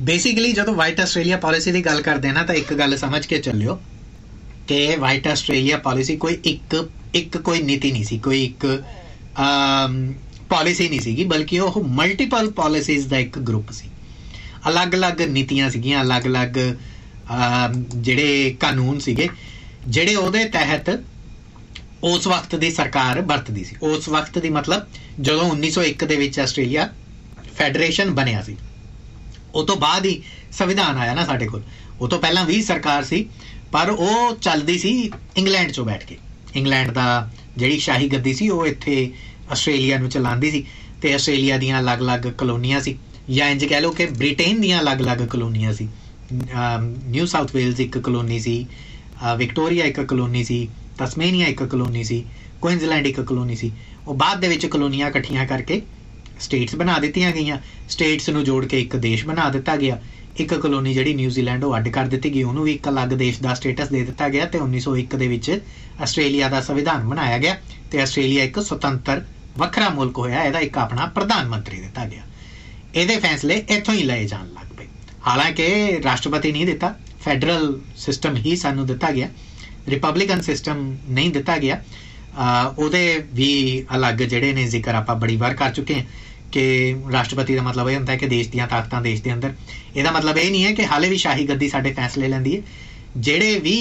Basically ਜਦੋਂ white Australia policy ਦੀ ਗੱਲ ਕਰਦੇ ਨਾ ਤਾਂ ਇੱਕ ਗੱਲ ਸਮਝ ਕੇ ਚੱਲਿਓ ਕਿ ਵਾਈਟ ਆਸਟ੍ਰੇਲੀਆ ਪਾਲਿਸੀ ਕੋਈ ਇੱਕ ਕੋਈ ਨੀਤੀ ਨਹੀਂ ਸੀ, ਕੋਈ ਇੱਕ ਪਾਲਿਸੀ ਨਹੀਂ ਸੀਗੀ, ਬਲਕਿ ਉਹ ਮਲਟੀਪਲ ਪਾਲਿਸੀਜ਼ ਦਾ ਇੱਕ ਗਰੁੱਪ ਸੀ। ਅਲੱਗ-ਅਲੱਗ ਨੀਤੀਆਂ ਸੀਗੀਆਂ, ਅਲੱਗ-ਅਲੱਗ ਜਿਹੜੇ ਕਾਨੂੰਨ ਸੀਗੇ ਜਿਹੜੇ ਉਹਦੇ ਤਹਿਤ ਉਸ ਵਕਤ ਦੀ ਸਰਕਾਰ ਵਰਤਦੀ ਸੀ। ਉਸ ਵਕਤ ਦੀ ਮਤਲਬ ਜਦੋਂ 1901 ਦੇ ਵਿੱਚ ਆਸਟ੍ਰੇਲੀਆ ਫੈਡਰੇਸ਼ਨ ਬਣਿਆ ਸੀ, ਉਹ ਤੋਂ ਬਾਅਦ ਹੀ ਸੰਵਿਧਾਨ ਆਇਆ ਨਾ ਸਾਡੇ ਕੋਲ। ਉਹ ਤੋਂ ਪਹਿਲਾਂ ਵੀ ਸਰਕਾਰ ਸੀ, ਪਰ ਉਹ ਚੱਲਦੀ ਸੀ ਇੰਗਲੈਂਡ 'ਚੋਂ ਬੈਠ ਕੇ। ਇੰਗਲੈਂਡ ਦਾ ਜਿਹੜੀ ਸ਼ਾਹੀ ਗੱਦੀ ਸੀ ਉਹ ਇੱਥੇ ਆਸਟ੍ਰੇਲੀਆ ਨੂੰ ਚਲਾਉਂਦੀ ਸੀ, ਅਤੇ ਆਸਟ੍ਰੇਲੀਆ ਦੀਆਂ ਅਲੱਗ-ਅਲੱਗ ਕਲੋਨੀਆਂ ਸੀ, ਜਾਂ ਇੰਝ ਕਹਿ ਲਓ ਕਿ ਬ੍ਰਿਟੇਨ ਦੀਆਂ ਅਲੱਗ-ਅਲੱਗ ਕਲੋਨੀਆਂ ਸੀ। ਨਿਊ ਸਾਊਥ ਵੇਲਜ਼ ਇੱਕ ਕਲੋਨੀ ਸੀ, ਵਿਕਟੋਰੀਆ ਇੱਕ ਕਲੋਨੀ ਸੀ, ਤਸਮੇਨੀਆ ਇੱਕ ਕਲੋਨੀ ਸੀ, ਕੁਇਨਜ਼ਲੈਂਡ ਇੱਕ ਕਲੋਨੀ ਸੀ। ਉਹ ਬਾਅਦ ਦੇ ਵਿੱਚ ਕਲੋਨੀਆਂ ਇਕੱਠੀਆਂ ਕਰਕੇ ਸਟੇਟਸ ਬਣਾ ਦਿੱਤੀਆਂ ਗਈਆਂ। ਸਟੇਟਸ ਨੂੰ ਜੋੜ ਕੇ ਇੱਕ ਦੇਸ਼ ਬਣਾ ਦਿੱਤਾ ਗਿਆ। ਇੱਕ ਕਲੋਨੀ ਜਿਹੜੀ ਨਿਊਜ਼ੀਲੈਂਡ ਉਹ ਅੱਡ ਕਰ ਦਿੱਤੀ ਗਈ, ਉਹਨੂੰ ਵੀ ਇੱਕ ਅਲੱਗ ਦੇਸ਼ ਦਾ ਸਟੇਟਸ ਦੇ ਦਿੱਤਾ ਗਿਆ, ਅਤੇ 1901 ਦੇ ਵਿੱਚ ਆਸਟ੍ਰੇਲੀਆ ਦਾ ਸੰਵਿਧਾਨ ਬਣਾਇਆ ਗਿਆ ਅਤੇ ਆਸਟ੍ਰੇਲੀਆ ਇੱਕ ਸੁਤੰਤਰ ਵੱਖਰਾ ਮੁਲਕ ਹੋਇਆ। ਇਹਦਾ ਇੱਕ ਆਪਣਾ ਪ੍ਰਧਾਨ ਮੰਤਰੀ ਦਿੱਤਾ ਗਿਆ। ਇਹਦੇ ਫੈਸਲੇ ਇੱਥੋਂ ਹੀ ਲਏ ਜਾਣ ਲੱਗ ਪਏ। ਹਾਲਾਂਕਿ ਰਾਸ਼ਟਰਪਤੀ ਨਹੀਂ ਦਿੱਤਾ, ਫੈਡਰਲ ਸਿਸਟਮ ਹੀ ਸਾਨੂੰ ਦਿੱਤਾ ਗਿਆ, ਰਿਪਬਲਿਕਨ ਸਿਸਟਮ ਨਹੀਂ ਦਿੱਤਾ ਗਿਆ। ਉਹਦੇ ਵੀ ਅਲੱਗ ਜਿਹੜੇ ਨੇ ਜ਼ਿਕਰ ਆਪਾਂ ਬੜੀ ਵਾਰ ਕਰ ਚੁੱਕੇ ਹਾਂ ਕਿ ਰਾਸ਼ਟਰਪਤੀ ਦਾ ਮਤਲਬ ਇਹ ਹੁੰਦਾ ਕਿ ਦੇਸ਼ ਦੀਆਂ ਤਾਕਤਾਂ ਦੇਸ਼ ਦੇ ਅੰਦਰ। ਇਹਦਾ ਮਤਲਬ ਇਹ ਨਹੀਂ ਹੈ ਕਿ ਹਾਲੇ ਵੀ ਸ਼ਾਹੀ ਗੱਦੀ ਸਾਡੇ ਫੈਸਲੇ ਲੈਂਦੀ ਹੈ। ਜਿਹੜੇ ਵੀ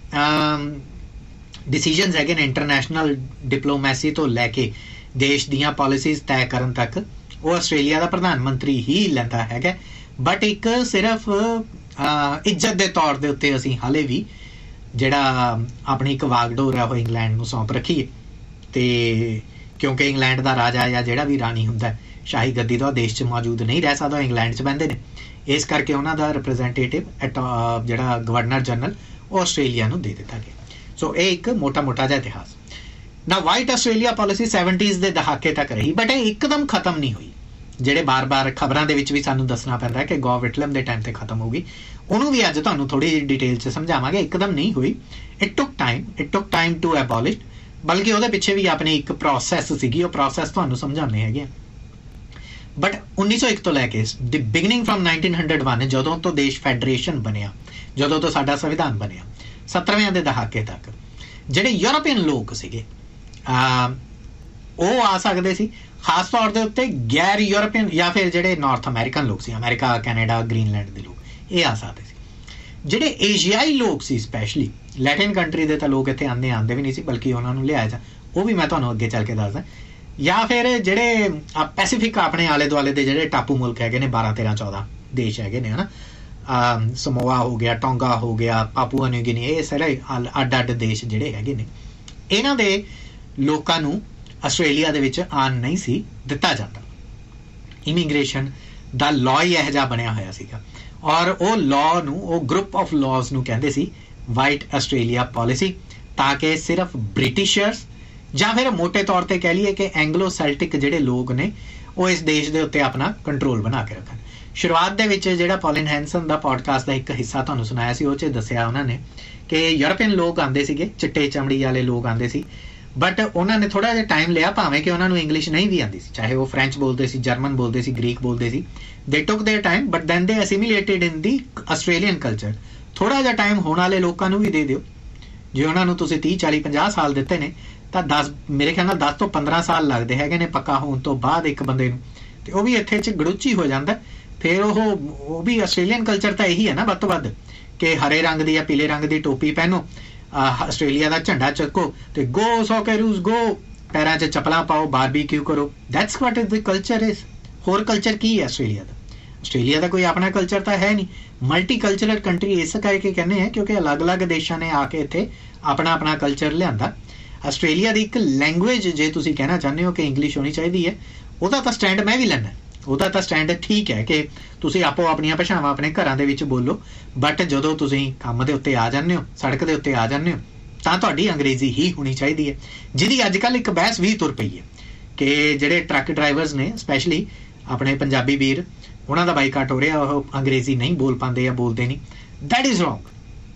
ਡਿਸੀਜਨਸ ਹੈਗੇ ਨੇ ਇੰਟਰਨੈਸ਼ਨਲ ਡਿਪਲੋਮੈਸੀ ਤੋਂ ਲੈ ਕੇ ਦੇਸ਼ ਦੀਆਂ ਪਾਲਿਸੀਜ਼ ਤੈਅ ਕਰਨ ਤੱਕ, ਉਹ ਆਸਟ੍ਰੇਲੀਆ ਦਾ ਪ੍ਰਧਾਨ ਮੰਤਰੀ ਹੀ ਲੈਂਦਾ ਹੈਗਾ। ਬਟ ਇੱਕ ਸਿਰਫ ਇੱਜ਼ਤ ਦੇ ਤੌਰ ਦੇ ਉੱਤੇ ਅਸੀਂ ਹਾਲੇ ਵੀ ਜਿਹੜਾ ਆਪਣੀ ਇੱਕ ਵਾਗਡੋਰ ਹੈ ਉਹ ਇੰਗਲੈਂਡ ਨੂੰ ਸੌਂਪ ਰੱਖੀਏ। ਅਤੇ ਕਿਉਂਕਿ ਇੰਗਲੈਂਡ ਦਾ ਰਾਜਾ ਜਾਂ ਜਿਹੜਾ ਵੀ ਰਾਣੀ ਹੁੰਦਾ ਸ਼ਾਹੀ ਗੱਦੀ ਦਾ, ਉਹ ਦੇਸ਼ 'ਚ ਮੌਜੂਦ ਨਹੀਂ ਰਹਿ ਸਕਦਾ, ਇੰਗਲੈਂਡ 'ਚ ਬਹਿੰਦੇ ਨੇ। ਇਸ ਕਰਕੇ ਉਹਨਾਂ ਦਾ ਰਿਪਰੈਜ਼ੈਂਟੇਟਿਵ ਜਿਹੜਾ ਗਵਰਨਰ ਜਨਰਲ ਉਹ ਆਸਟ੍ਰੇਲੀਆ ਨੂੰ ਦੇ ਦਿੱਤਾ ਗਿਆ। ਸੋ ਇਹ ਇੱਕ ਮੋਟਾ ਜਿਹਾ ਇਤਿਹਾਸ। ਨਾ ਵਾਈਟ ਆਸਟ੍ਰੇਲੀਆ ਪਾਲਿਸੀ 70s ਦੇ ਦਹਾਕੇ ਤੱਕ ਰਹੀ, ਬਟ ਇਹ ਇੱਕਦਮ ਖਤਮ ਨਹੀਂ ਹੋਈ। ਜਿਹੜੇ ਬਾਰ-ਬਾਰ ਖਬਰਾਂ ਦੇ ਵਿੱਚ ਵੀ ਸਾਨੂੰ ਦੱਸਣਾ ਪੈਂਦਾ ਕਿ ਗੋ ਵਿਟਲਮ ਦੇ ਟਾਈਮ 'ਤੇ ਖਤਮ ਹੋ ਗਈ, ਉਹਨੂੰ ਵੀ ਅੱਜ ਤੁਹਾਨੂੰ ਥੋੜ੍ਹੀ ਜਿਹੀ ਡਿਟੇਲ 'ਚ ਸਮਝਾਵਾਂਗੇ। ਇੱਕਦਮ ਨਹੀਂ ਹੋਈ, ਇਟ ਟੁੱਕ ਟਾਈਮ ਟੂ ਐਬੋਲਿਸ਼, ਬਲਕਿ ਉਹਦੇ ਪਿੱਛੇ ਵੀ ਆਪਣੀ ਇੱਕ ਪ੍ਰੋਸੈਸ ਸੀਗੀ। ਉਹ ਪ੍ਰੋਸੈਸ ਤੁਹਾਨੂੰ ਸਮਝਾਉਂਦੇ ਹੈਗੇ। ਬਟ 1901 ਤੋਂ ਲੈ ਕੇ ਦੀ ਬਿਗਨਿੰਗ ਫਰਮ 1901, ਜਦੋਂ ਤੋਂ ਦੇਸ਼ ਫੈਡਰੇਸ਼ਨ ਬਣਿਆ, ਜਦੋਂ ਤੋਂ ਸਾਡਾ ਸੰਵਿਧਾਨ ਬਣਿਆ, 70ਵੇਂ ਦੇ ਦਹਾਕੇ ਤੱਕ ਜਿਹੜੇ ਯੂਰਪੀਅਨ ਲੋਕ ਸੀਗੇ ਉਹ ਆ ਸਕਦੇ ਸੀ। ਖਾਸ ਤੌਰ ਦੇ ਉੱਤੇ ਗੈਰ ਯੂਰਪੀਅਨ ਜਾਂ ਫਿਰ ਜਿਹੜੇ ਨਾਰਥ ਅਮਰੀਕਨ ਲੋਕ ਸੀ, ਅਮਰੀਕਾ, ਕੈਨੇਡਾ, ਗ੍ਰੀਨਲੈਂਡ ਦੇ ਲੋਕ, ਇਹ ਆ ਸਕਦੇ ਸੀ। ਜਿਹੜੇ ਏਸ਼ੀਆਈ ਲੋਕ ਸੀ, ਸਪੈਸ਼ਲੀ ਲੈਟਿਨ ਕੰਟਰੀ ਦੇ ਤਾਂ ਲੋਕ ਇੱਥੇ ਆਉਂਦੇ ਵੀ ਨਹੀਂ ਸੀ, ਬਲਕਿ ਉਹਨਾਂ ਨੂੰ ਲਿਆਇਆ ਜਾ, ਉਹ ਵੀ ਮੈਂ ਤੁਹਾਨੂੰ ਅੱਗੇ ਚੱਲ ਕੇ ਦੱਸਦਾ। ਜਾਂ ਫਿਰ ਜਿਹੜੇ ਪੈਸੀਫਿਕ ਆਪਣੇ ਆਲੇ ਦੁਆਲੇ ਦੇ ਜਿਹੜੇ ਟਾਪੂ ਮੁਲਕ ਹੈਗੇ ਨੇ, 12, 13, 14 ਦੇਸ਼ ਹੈਗੇ ਨੇ, ਹੈ ਨਾ। ਸਮੋਆ ਹੋ ਗਿਆ, ਟੋਂਗਾ ਹੋ ਗਿਆ, ਪਾਪੂਆ ਨਿਊ ਗਿਨੀ, ਇਹ ਸਾਰੇ ਅੱਡ ਦੇਸ਼ ਜਿਹੜੇ ਹੈਗੇ ਨੇ, ਇਹਨਾਂ ਦੇ ਲੋਕਾਂ ਨੂੰ ਆਸਟ੍ਰੇਲੀਆ ਦੇ ਵਿੱਚ ਆਉਣ ਨਹੀਂ ਸੀ ਦਿੱਤਾ ਜਾਂਦਾ। ਇਮੀਗ੍ਰੇਸ਼ਨ ਦਾ ਲਾਅ ਹੀ ਇਹੋ ਜਿਹਾ ਬਣਿਆ ਹੋਇਆ ਸੀਗਾ, ਔਰ ਉਹ ਲਾਅ ਨੂੰ, ਉਹ ਗਰੁੱਪ ਆਫ ਲਾਅਜ਼ ਨੂੰ ਕਹਿੰਦੇ ਸੀ ਵਾਈਟ ਆਸਟ੍ਰੇਲੀਆ ਪਾਲਿਸੀ, ਤਾਂ ਕਿ ਸਿਰਫ ਬ੍ਰਿਟਿਸ਼ਰਸ ਜਾਂ ਫਿਰ ਮੋਟੇ ਤੌਰ 'ਤੇ ਕਹਿ ਲਈਏ ਕਿ ਐਂਗਲੋ ਸੈਲਟਿਕ ਜਿਹੜੇ ਲੋਕ ਨੇ ਉਹ ਇਸ ਦੇਸ਼ ਦੇ ਉੱਤੇ ਆਪਣਾ ਕੰਟਰੋਲ ਬਣਾ ਕੇ ਰੱਖਣ। ਸ਼ੁਰੂਆਤ ਦੇ ਵਿੱਚ ਜਿਹੜਾ ਪੌਲਿਨ ਹੈਂਸਨ ਦਾ ਪੋਡਕਾਸਟ ਦਾ ਇੱਕ ਹਿੱਸਾ ਤੁਹਾਨੂੰ ਸੁਣਾਇਆ ਸੀ, ਉਹ 'ਚ ਦੱਸਿਆ ਉਹਨਾਂ ਨੇ ਕਿ ਯੂਰਪੀਅਨ ਲੋਕ ਆਉਂਦੇ ਸੀਗੇ, ਚਿੱਟੇ ਚਮੜੀ ਵਾਲੇ ਲੋਕ ਆਉਂਦੇ ਸੀ, ਬਟ ਉਹਨਾਂ ਨੇ ਥੋੜ੍ਹਾ ਜਿਹਾ ਟਾਈਮ ਲਿਆ, ਭਾਵੇਂ ਕਿ ਉਹਨਾਂ ਨੂੰ ਇੰਗਲਿਸ਼ ਨਹੀਂ ਵੀ ਆਉਂਦੀ ਸੀ, ਚਾਹੇ ਉਹ ਫਰੈਂਚ ਬੋਲਦੇ ਸੀ, ਜਰਮਨ ਬੋਲਦੇ ਸੀ, ਗ੍ਰੀਕ ਬੋਲਦੇ ਸੀ। ਦੇ ਟੁੱਕ ਦੇਅਰ ਟਾਈਮ, ਬਟ ਦੈਨ ਦੇ ਅਸਿਮੀਲੇਟਿਡ ਇਨ ਦੀ ਆਸਟ੍ਰੇਲੀਅਨ ਕਲਚਰ। ਥੋੜ੍ਹਾ ਜਿਹਾ ਟਾਈਮ ਹੋਣ ਵਾਲੇ ਲੋਕਾਂ ਨੂੰ ਵੀ ਦੇ ਦਿਓ। ਜੇ ਉਹਨਾਂ ਨੂੰ ਤੁਸੀਂ 30, 40, 50 ਸਾਲ ਦਿੱਤੇ ਨੇ ਤਾਂ ਮੇਰੇ ਖਿਆਲ ਨਾਲ 10 ਤੋਂ 15 ਸਾਲ ਲੱਗਦੇ ਹੈਗੇ ਨੇ ਪੱਕਾ ਹੋਣ ਤੋਂ ਬਾਅਦ ਇੱਕ ਬੰਦੇ ਨੂੰ, ਅਤੇ ਉਹ ਵੀ ਇੱਥੇ 'ਚ ਗੜੂਚੀ ਹੋ ਜਾਂਦਾ। ਫਿਰ ਉਹ ਵੀ ਆਸਟ੍ਰੇਲੀਅਨ ਕਲਚਰ ਤਾਂ ਇਹੀ ਹੈ ਨਾ ਵੱਧ ਤੋਂ ਵੱਧ, ਕਿ ਹਰੇ ਰੰਗ ਦੀ ਜਾਂ ਪੀਲੇ ਰੰਗ ਦੀ ਟੋਪੀ ਪਹਿਨੋ, ਆਸਟ੍ਰੇਲੀਆ ਦਾ ਝੰਡਾ ਚੱਕੋ, ਤੇ ਗੋ ਸੌਕੈਰੂਜ਼ ਗੋ, ਪੈਰਾਂ 'ਚ ਚੱਪਲਾਂ ਪਾਓ, ਬਾਰਬੀਕਿਊ ਕਰੋ। That's what is the culture is. ਹੋਰ ਕਲਚਰ ਕੀ ਹੈ ਆਸਟ੍ਰੇਲੀਆ ਦਾ? ਆਸਟ੍ਰੇਲੀਆ ਦਾ ਕੋਈ ਆਪਣਾ ਕਲਚਰ ਤਾਂ ਹੈ ਨਹੀਂ। ਮਲਟੀ ਕਲਚਰਲ ਕੰਟਰੀ ਇਸ ਕਰਕੇ ਕਹਿੰਦੇ ਆ ਕਿਉਂਕਿ ਅਲੱਗ-ਅਲੱਗ ਦੇਸ਼ਾਂ ਨੇ ਆ ਕੇ ਇੱਥੇ ਆਪਣਾ ਕਲਚਰ ਲਿਆਂਦਾ। ਆਸਟ੍ਰੇਲੀਆ ਦੀ ਇੱਕ ਲੈਂਗੁਏਜ, ਜੇ ਤੁਸੀਂ ਕਹਿਣਾ ਚਾਹੁੰਦੇ ਹੋ ਕਿ ਇੰਗਲਿਸ਼ ਹੋਣੀ ਚਾਹੀਦੀ ਹੈ, ਉਹਦਾ ਤਾਂ ਸਟੈਂਡ ਮੈਂ ਵੀ ਲੈਂਦਾ। ਉਹਦਾ ਤਾਂ ਸਟੈਂਡ ਠੀਕ ਹੈ ਕਿ ਤੁਸੀਂ ਆਪੋ ਆਪਣੀਆਂ ਭਾਸ਼ਾਵਾਂ ਆਪਣੇ ਘਰਾਂ ਦੇ ਵਿੱਚ ਬੋਲੋ, ਬਟ ਜਦੋਂ ਤੁਸੀਂ ਕੰਮ ਦੇ ਉੱਤੇ ਆ ਜਾਂਦੇ ਹੋ, ਸੜਕ ਦੇ ਉੱਤੇ ਆ ਜਾਂਦੇ ਹੋ, ਤਾਂ ਤੁਹਾਡੀ ਅੰਗਰੇਜ਼ੀ ਹੀ ਹੋਣੀ ਚਾਹੀਦੀ ਹੈ। ਜਿਹਦੀ ਅੱਜ ਕੱਲ੍ਹ ਇੱਕ ਬਹਿਸ ਵੀ ਤੁਰ ਪਈ ਹੈ ਕਿ ਜਿਹੜੇ ਟਰੱਕ ਡਰਾਈਵਰਸ ਨੇ, ਸਪੈਸ਼ਲੀ ਆਪਣੇ ਪੰਜਾਬੀ ਵੀਰ, ਉਹਨਾਂ ਦਾ ਬਾਈਕਾਟ ਹੋ ਰਿਹਾ, ਉਹ ਅੰਗਰੇਜ਼ੀ ਨਹੀਂ ਬੋਲ ਪਾਉਂਦੇ ਜਾਂ ਬੋਲਦੇ ਨਹੀਂ। That is wrong.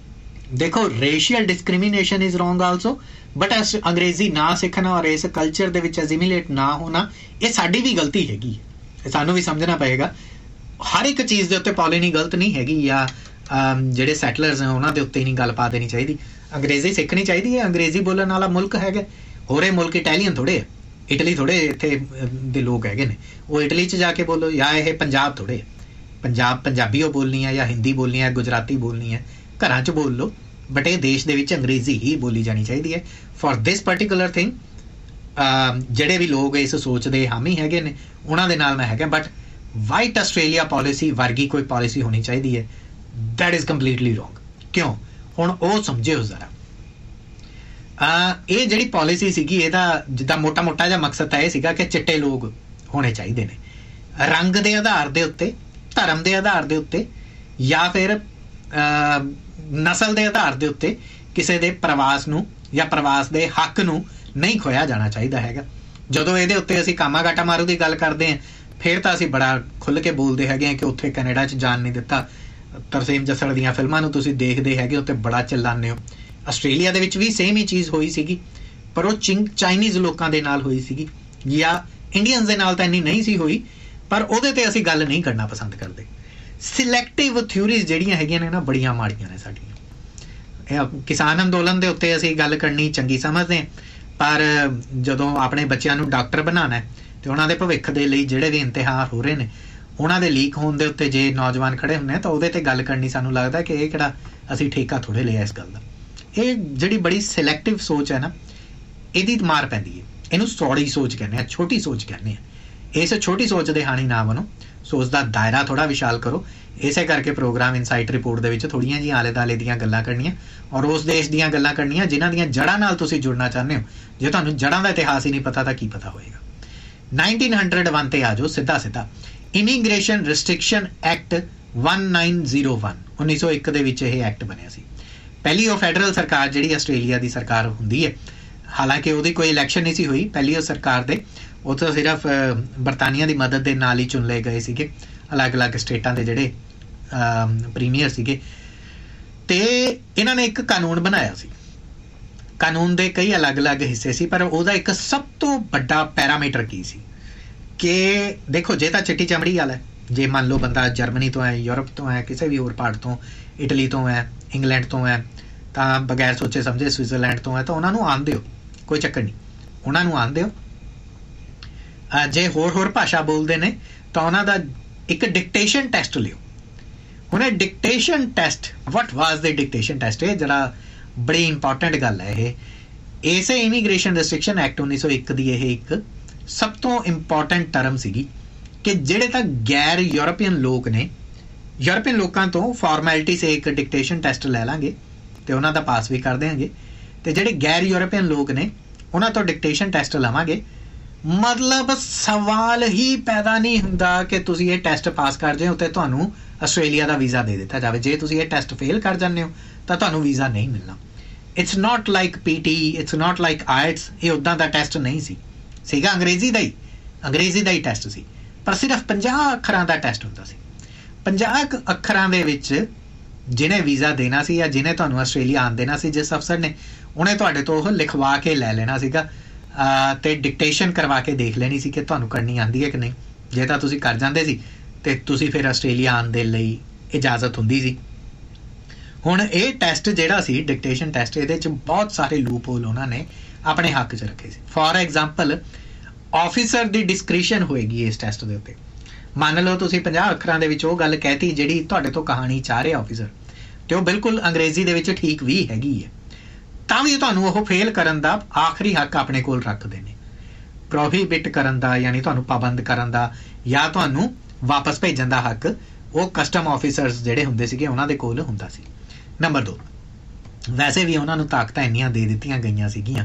ਦੇਖੋ, racial discrimination is wrong also, but ਅੰਗਰੇਜ਼ੀ ਨਾ ਸਿੱਖਣਾ ਔਰ ਇਸ ਕਲਚਰ ਦੇ ਵਿੱਚ ਐਜ਼ੀਮੀਲੇਟ ਨਾ ਹੋਣਾ, ਇਹ ਸਾਡੀ ਵੀ ਗਲਤੀ ਹੈਗੀ ਹੈ। ਸਾਨੂੰ ਵੀ ਸਮਝਣਾ ਪਏਗਾ ਹਰ ਇੱਕ ਚੀਜ਼ ਦੇ ਉੱਤੇ ਪੋਲਿਸੀ ਗਲਤ ਨਹੀਂ ਹੈਗੀ, ਜਾਂ ਜਿਹੜੇ ਸੈਟਲਰਸ ਨੇ ਉਹਨਾਂ ਦੇ ਉੱਤੇ ਨਹੀਂ ਗੱਲ ਪਾ ਦੇਣੀ ਚਾਹੀਦੀ। ਅੰਗਰੇਜ਼ੀ ਸਿੱਖਣੀ ਚਾਹੀਦੀ ਹੈ। ਅੰਗਰੇਜ਼ੀ ਬੋਲਣ ਵਾਲਾ ਮੁਲਕ ਹੈਗਾ, ਹੋਰ ਇਹ ਮੁਲਕ ਇਟਾਲੀਅਨ ਥੋੜ੍ਹੇ ਹੈ, ਇਟਲੀ ਥੋੜ੍ਹੇ ਇੱਥੇ ਦੇ ਲੋਕ ਹੈਗੇ ਨੇ। ਉਹ ਇਟਲੀ 'ਚ ਜਾ ਕੇ ਬੋਲੋ, ਜਾਂ ਇਹ ਪੰਜਾਬ ਥੋੜ੍ਹੇ ਹੈ। ਪੰਜਾਬੀ ਉਹ ਬੋਲਣੀ ਹੈ, ਜਾਂ ਹਿੰਦੀ ਬੋਲਣੀ ਹੈ, ਗੁਜਰਾਤੀ ਬੋਲਣੀ ਹੈ, ਘਰਾਂ 'ਚ ਬੋਲ ਲਓ, ਬਟ ਇਹ ਦੇਸ਼ ਦੇ ਵਿੱਚ ਅੰਗਰੇਜ਼ੀ ਹੀ ਬੋਲੀ ਜਾਣੀ ਚਾਹੀਦੀ ਹੈ ਫॉर ਦਿਸ ਪਰਟੀਕੂਲਰ ਥਿੰਗ। ਜਿਹੜੇ ਵੀ ਲੋਕ ਇਸ ਸੋਚ ਦੇ ਹਾਮੀ ਹੈਗੇ ਨੇ ਉਹਨਾਂ ਦੇ ਨਾਲ ਮੈਂ ਹੈਗਾ, ਬਟ ਵਾਈਟ ਆਸਟ੍ਰੇਲੀਆ ਪਾਲਿਸੀ ਵਰਗੀ ਕੋਈ ਪਾਲਿਸੀ ਹੋਣੀ ਚਾਹੀਦੀ ਹੈ, ਦੈਟ ਇਜ਼ ਕੰਪਲੀਟਲੀ ਰੋਂਗ। ਕਿਉਂ? ਹੁਣ ਉਹ ਸਮਝਿਓ ਜ਼ਰਾ। ਇਹ ਜਿਹੜੀ ਪਾਲਿਸੀ ਸੀਗੀ, ਇਹਦਾ ਜਿੱਦਾਂ ਮੋਟਾ ਜਿਹਾ ਮਕਸਦ ਤਾਂ ਇਹ ਸੀਗਾ ਕਿ ਚਿੱਟੇ ਲੋਕ ਹੋਣੇ ਚਾਹੀਦੇ ਨੇ, ਰੰਗ ਦੇ ਆਧਾਰ ਦੇ ਉੱਤੇ, ਧਰਮ ਦੇ ਆਧਾਰ ਦੇ ਉੱਤੇ, ਜਾਂ ਫਿਰ ਨਸਲ ਦੇ ਆਧਾਰ ਦੇ ਉੱਤੇ ਕਿਸੇ ਦੇ ਪ੍ਰਵਾਸ ਨੂੰ ਜਾਂ ਪ੍ਰਵਾਸ ਦੇ ਹੱਕ ਨੂੰ ਨਹੀਂ ਖੋਇਆ ਜਾਣਾ ਚਾਹੀਦਾ ਹੈਗਾ। ਜਦੋਂ ਇਹਦੇ ਉੱਤੇ ਅਸੀਂ ਕਾਮਾਗਾਟਾ ਮਾਰੂ ਦੀ ਗੱਲ ਕਰਦੇ ਹਾਂ, ਫਿਰ ਤਾਂ ਅਸੀਂ ਬੜਾ ਖੁੱਲ੍ਹ ਕੇ ਬੋਲਦੇ ਹੈਗੇ ਹਾਂ ਕਿ ਉੱਥੇ ਕੈਨੇਡਾ 'ਚ ਜਾਣ ਨਹੀਂ ਦਿੱਤਾ। ਤਰਸੇਮ ਜੱਸੜ ਦੀਆਂ ਫਿਲਮਾਂ ਨੂੰ ਤੁਸੀਂ ਦੇਖਦੇ ਹੈਗੇ, ਉੱਥੇ ਬੜਾ ਚਿল্ਲਾਉਂਦੇ ਹੋ। ਆਸਟ੍ਰੇਲੀਆ ਦੇ ਵਿੱਚ ਵੀ ਸੇਮ ਹੀ ਚੀਜ਼ ਹੋਈ ਸੀਗੀ, ਪਰ ਉਹ ਚਾਈਨੀਜ਼ ਲੋਕਾਂ ਦੇ ਨਾਲ ਹੋਈ ਸੀਗੀ, ਜਾਂ ਇੰਡੀਅਨਸ ਦੇ ਨਾਲ ਤਾਂ ਇੰਨੀ ਨਹੀਂ ਸੀ ਹੋਈ, ਪਰ ਉਹਦੇ ਤੇ ਅਸੀਂ ਗੱਲ ਨਹੀਂ ਕਰਨਾ ਪਸੰਦ ਕਰਦੇ। ਸਿਲੈਕਟਿਵ ਥਿਊਰੀਜ਼ ਜਿਹੜੀਆਂ ਹੈਗੀਆਂ ਨੇ ਨਾ, ਬੜੀਆਂ ਮਾੜੀਆਂ ਨੇ ਸਾਡੀਆਂ। ਕਿਸਾਨ ਅੰਦੋਲਨ ਦੇ ਉੱਤੇ ਅਸੀਂ ਗੱਲ ਕਰਨੀ ਚੰਗੀ ਸਮਝਦੇ ਹਾਂ, ਪਰ ਜਦੋਂ ਆਪਣੇ ਬੱਚਿਆਂ ਨੂੰ ਡਾਕਟਰ ਬਣਾਉਣਾ ਹੈ ਤੇ ਉਹਨਾਂ ਦੇ ਭਵਿੱਖ ਦੇ ਲਈ ਜਿਹੜੇ ਵੀ ਇਮਤਿਹਾਨ ਹੋ ਰਹੇ ਨੇ ਉਹਨਾਂ ਦੇ ਲੀਕ ਹੋਣ ਦੇ ਉੱਤੇ ਜੇ ਨੌਜਵਾਨ ਖੜੇ ਹੁੰਦੇ ਆ ਤਾਂ ਉਹਦੇ ਤੇ ਗੱਲ ਕਰਨੀ ਸਾਨੂੰ ਲੱਗਦਾ ਕਿ ਇਹ ਕਿਹੜਾ ਅਸੀਂ ਠੇਕਾ ਥੋੜ੍ਹੇ ਲਿਆ ਇਸ ਗੱਲ ਦਾ। ਇਹ ਜਿਹੜੀ ਬੜੀ ਸਿਲੈਕਟਿਵ ਸੋਚ ਹੈ ਨਾ, ਇਹਦੀ ਮਾਰ ਪੈਂਦੀ ਹੈ। ਇਹਨੂੰ ਚੌੜੀ ਸੋਚ ਕਹਿੰਦੇ ਆ, ਛੋਟੀ ਸੋਚ ਕਹਿੰਦੇ ਆ। ਇਸ ਛੋਟੀ ਸੋਚ ਦੇ ਹਾਣੀ ਨਾ ਬਣੋ, ਸੋਚ ਦਾ ਦਾਇਰਾ ਥੋੜ੍ਹਾ ਵਿਸ਼ਾਲ ਕਰੋ। ਇਸੇ ਕਰਕੇ ਪ੍ਰੋਗਰਾਮ ਇਨਸਾਈਟ ਰਿਪੋਰਟ ਦੇ ਵਿੱਚ ਥੋੜ੍ਹੀਆਂ ਜਿਹੀਆਂ ਆਲੇ ਦੁਆਲੇ ਦੀਆਂ ਗੱਲਾਂ ਕਰਨੀਆਂ, ਔਰ ਉਸ ਦੇਸ਼ ਦੀਆਂ ਗੱਲਾਂ ਕਰਨੀਆਂ ਜਿਨ੍ਹਾਂ ਦੀਆਂ ਜੜ੍ਹਾਂ ਨਾਲ ਤੁਸੀਂ ਜੁੜਨਾ ਚਾਹੁੰਦੇ ਹੋ। ਜੇ ਤੁਹਾਨੂੰ ਜੜ੍ਹਾਂ ਦਾ ਇਤਿਹਾਸ ਹੀ ਨਹੀਂ ਪਤਾ ਤਾਂ ਕੀ ਪਤਾ ਹੋਏਗਾ। 1901 ਤੇ ਆ ਜਾਓ ਸਿੱਧਾ। ਇਮੀਗ੍ਰੇਸ਼ਨ ਰਿਸਟ੍ਰਿਕਸ਼ਨ ਐਕਟ 1901 1901 ਦੇ ਵਿੱਚ ਇਹ ਐਕਟ ਬਣਿਆ ਸੀ। ਪਹਿਲੀ ਉਹ ਫੈਡਰਲ ਸਰਕਾਰ ਜਿਹੜੀ ਆਸਟ੍ਰੇਲੀਆ ਦੀ ਸਰਕਾਰ ਹੁੰਦੀ ਹੈ, ਹਾਲਾਂਕਿ ਉਹਦੀ ਕੋਈ ਇਲੈਕਸ਼ਨ ਨਹੀਂ ਸੀ ਹੋਈ। ਪਹਿਲੀ ਉਹ ਸਰਕਾਰ ਦੇ ਉਹ ਤਾਂ ਸਿਰਫ ਬਰਤਾਨੀਆ ਦੀ ਮਦਦ ਦੇ ਨਾਲ ਹੀ ਚੁਣ ਲਏ ਗਏ ਸੀਗੇ, ਅਲੱਗ-ਅਲੱਗ ਸਟੇਟਾਂ ਦੇ ਜਿਹੜੇ ਪ੍ਰੀਮੀਅਰ ਸੀਗੇ। ਤੇ ਇਹਨਾਂ ਨੇ ਇੱਕ ਕਾਨੂੰਨ ਬਣਾਇਆ ਸੀ। ਕਾਨੂੰਨ ਦੇ ਕਈ ਅਲੱਗ-ਅਲੱਗ ਹਿੱਸੇ ਸੀ, ਪਰ ਉਹਦਾ ਇੱਕ ਸਭ ਤੋਂ ਵੱਡਾ ਪੈਰਾਮੀਟਰ ਕੀ ਸੀ ਕਿ ਦੇਖੋ, ਜੇ ਤਾਂ ਚਿੱਟੀ ਚਮੜੀ ਵਾਲਾ, ਜੇ ਮੰਨ ਲਓ ਬੰਦਾ ਜਰਮਨੀ ਤੋਂ ਹੈ, ਯੂਰਪ ਤੋਂ ਹੈ, ਕਿਸੇ ਵੀ ਹੋਰ ਪਾਰਟ ਤੋਂ, ਇਟਲੀ ਤੋਂ ਹੈ, ਇੰਗਲੈਂਡ ਤੋਂ ਹੈ, ਤਾਂ ਬਗੈਰ ਸੋਚੇ ਸਮਝੇ ਸਵਿਟਜ਼ਰਲੈਂਡ ਤੋਂ ਹੈ, ਤਾਂ ਉਹਨਾਂ ਨੂੰ ਆਉਣ ਦਿਓ, ਕੋਈ ਚੱਕਰ ਨਹੀਂ, ਉਹਨਾਂ ਨੂੰ ਆਉਣ ਦਿਓ। ਜੇ ਹੋਰ ਭਾਸ਼ਾ ਬੋਲਦੇ ਨੇ ਤਾਂ ਉਹਨਾਂ ਦਾ ਇੱਕ ਡਿਕਟੇਸ਼ਨ ਟੈਸਟ ਲਿਓ। ਹੁਣ ਇਹ ਡਿਕਟੇਸ਼ਨ ਟੈਸਟ, ਵਾਟ ਵਾਜ਼ ਦ ਡਿਕਟੇਸ਼ਨ ਟੈਸਟ, ਇਹ ਜਿਹੜਾ ਬੜੀ ਇੰਪੋਰਟੈਂਟ ਗੱਲ ਹੈ। ਇਹ ਇਸੇ ਇਮੀਗ੍ਰੇਸ਼ਨ ਰਿਸਟ੍ਰਿਕਸ਼ਨ ਐਕਟ 1901 ਦੀ ਇਹ ਇੱਕ ਸਭ ਤੋਂ ਇੰਪੋਰਟੈਂਟ ਟਰਮ ਸੀਗੀ ਕਿ ਜਿਹੜੇ ਤਾਂ ਗੈਰ ਯੂਰਪੀਅਨ ਲੋਕ ਨੇ, ਯੂਰਪੀਅਨ ਲੋਕਾਂ ਤੋਂ ਫਾਰਮੈਲਿਟੀ ਸੇ ਇੱਕ ਡਿਕਟੇਸ਼ਨ ਟੈਸਟ ਲੈ ਲਾਂਗੇ ਤੇ ਉਹਨਾਂ ਦਾ ਪਾਸ ਵੀ ਕਰ ਦੇਵਾਂਗੇ, ਤੇ ਜਿਹੜੇ ਗੈਰ ਯੂਰਪੀਅਨ ਲੋਕ ਨੇ ਉਹਨਾਂ ਤੋਂ ਡਿਕਟੇਸ਼ਨ ਟੈਸਟ ਲਵਾਂਗੇ। ਮਤਲਬ ਸਵਾਲ ਹੀ ਪੈਦਾ ਨਹੀਂ ਹੁੰਦਾ ਕਿ ਤੁਸੀਂ ਇਹ ਟੈਸਟ ਪਾਸ ਕਰ ਜਾਓ ਤੇ ਤੁਹਾਨੂੰ ਆਸਟ੍ਰੇਲੀਆ ਦਾ ਵੀਜ਼ਾ ਦੇ ਦਿੱਤਾ ਜਾਵੇ। ਜੇ ਤੁਸੀਂ ਇਹ ਟੈਸਟ ਫੇਲ ਕਰ ਜਾਂਦੇ ਹੋ ਤਾਂ ਤੁਹਾਨੂੰ ਵੀਜ਼ਾ ਨਹੀਂ ਮਿਲਣਾ। It's not like PT, it's not like IELTS। ਇਹ ਉੱਦਾਂ ਦਾ ਟੈਸਟ ਨਹੀਂ ਸੀਗਾ, ਅੰਗਰੇਜ਼ੀ ਦਾ ਹੀ ਟੈਸਟ ਸੀ, ਪਰ ਸਿਰਫ 50 ਅੱਖਰਾਂ ਦਾ ਟੈਸਟ ਹੁੰਦਾ ਸੀ। 50 ਅੱਖਰਾਂ ਦੇ ਵਿੱਚ ਜਿਹਨੇ ਵੀਜ਼ਾ ਦੇਣਾ ਸੀ ਜਾਂ ਜਿਹਨੇ ਤੁਹਾਨੂੰ ਆਸਟ੍ਰੇਲੀਆ ਆਉਣ ਦੇਣਾ ਸੀ, ਜਿਸ ਅਫਸਰ ਨੇ, ਉਹਨੇ ਤੁਹਾਡੇ ਤੋਂ ਉਹ ਲਿਖਵਾ ਕੇ ਲੈ ਲੈਣਾ ਸੀਗਾ ਤੇ ਡਿਕਟੇਸ਼ਨ ਕਰਵਾ ਕੇ ਦੇਖ ਲੈਣੀ ਸੀ ਕਿ ਤੁਹਾਨੂੰ ਕਰਨੀ ਆਉਂਦੀ ਹੈ ਕਿ ਨਹੀਂ। ਜੇ ਤਾਂ ਤੁਸੀਂ ਕਰ ਜਾਂਦੇ ਸੀ ਤੇ ਤੁਸੀਂ ਫਿਰ ਆਸਟ੍ਰੇਲੀਆ ਆਉਣ ਦੇ ਲਈ ਇਜਾਜ਼ਤ ਹੁੰਦੀ ਸੀ। ਹੁਣ ਇਹ ਟੈਸਟ ਜਿਹੜਾ ਸੀ, ਡਿਕਟੇਸ਼ਨ ਟੈਸਟ, ਇਹਦੇ 'ਚ ਬਹੁਤ ਸਾਰੇ ਲੂਪ ਹੋਲ ਉਹਨਾਂ ਨੇ ਆਪਣੇ ਹੱਕ 'ਚ ਰੱਖੇ ਸੀ। For example, officer the discretion ਹੋਏਗੀ ਇਸ ਟੈਸਟ ਦੇ ਉੱਤੇ। ਮੰਨ ਲਓ ਤੁਸੀਂ 50 ਅੱਖਰਾਂ ਦੇ ਵਿੱਚ ਉਹ ਗੱਲ ਕਹਿਤੀ ਜਿਹੜੀ ਤੁਹਾਡੇ ਤੋਂ ਕਹਾਣੀ ਚਾਹ ਰਿਹਾ ਆਫਿਸਰ, ਤੇ ਉਹ ਬਿਲਕੁਲ ਅੰਗਰੇਜ਼ੀ ਦੇ ਵਿੱਚ ਠੀਕ ਵੀ ਹੈਗੀ ਹੈ, ਤਾਂ ਵੀ ਤੁਹਾਨੂੰ ਉਹ ਫੇਲ ਕਰਨ ਦਾ ਆਖਰੀ ਹੱਕ ਆਪਣੇ ਕੋਲ ਰੱਖਦੇ ਨੇ। ਪ੍ਰੋਹੀਬਿਟ ਕਰਨ ਦਾ, ਯਾਨੀ ਤੁਹਾਨੂੰ ਪਾਬੰਦ ਕਰਨ ਦਾ ਜਾਂ ਤੁਹਾਨੂੰ ਵਾਪਸ ਭੇਜਣ ਦਾ ਹੱਕ ਉਹ ਕਸਟਮ ਆਫਿਸਰਸ ਜਿਹੜੇ ਹੁੰਦੇ ਸੀਗੇ ਉਹਨਾਂ ਦੇ ਕੋਲ ਹੁੰਦਾ ਸੀ। ਨੰਬਰ 2, ਵੈਸੇ ਵੀ ਉਹਨਾਂ ਨੂੰ ਤਾਕਤਾਂ ਇੰਨੀਆਂ ਦੇ ਦਿੱਤੀਆਂ ਗਈਆਂ ਸੀਗੀਆਂ।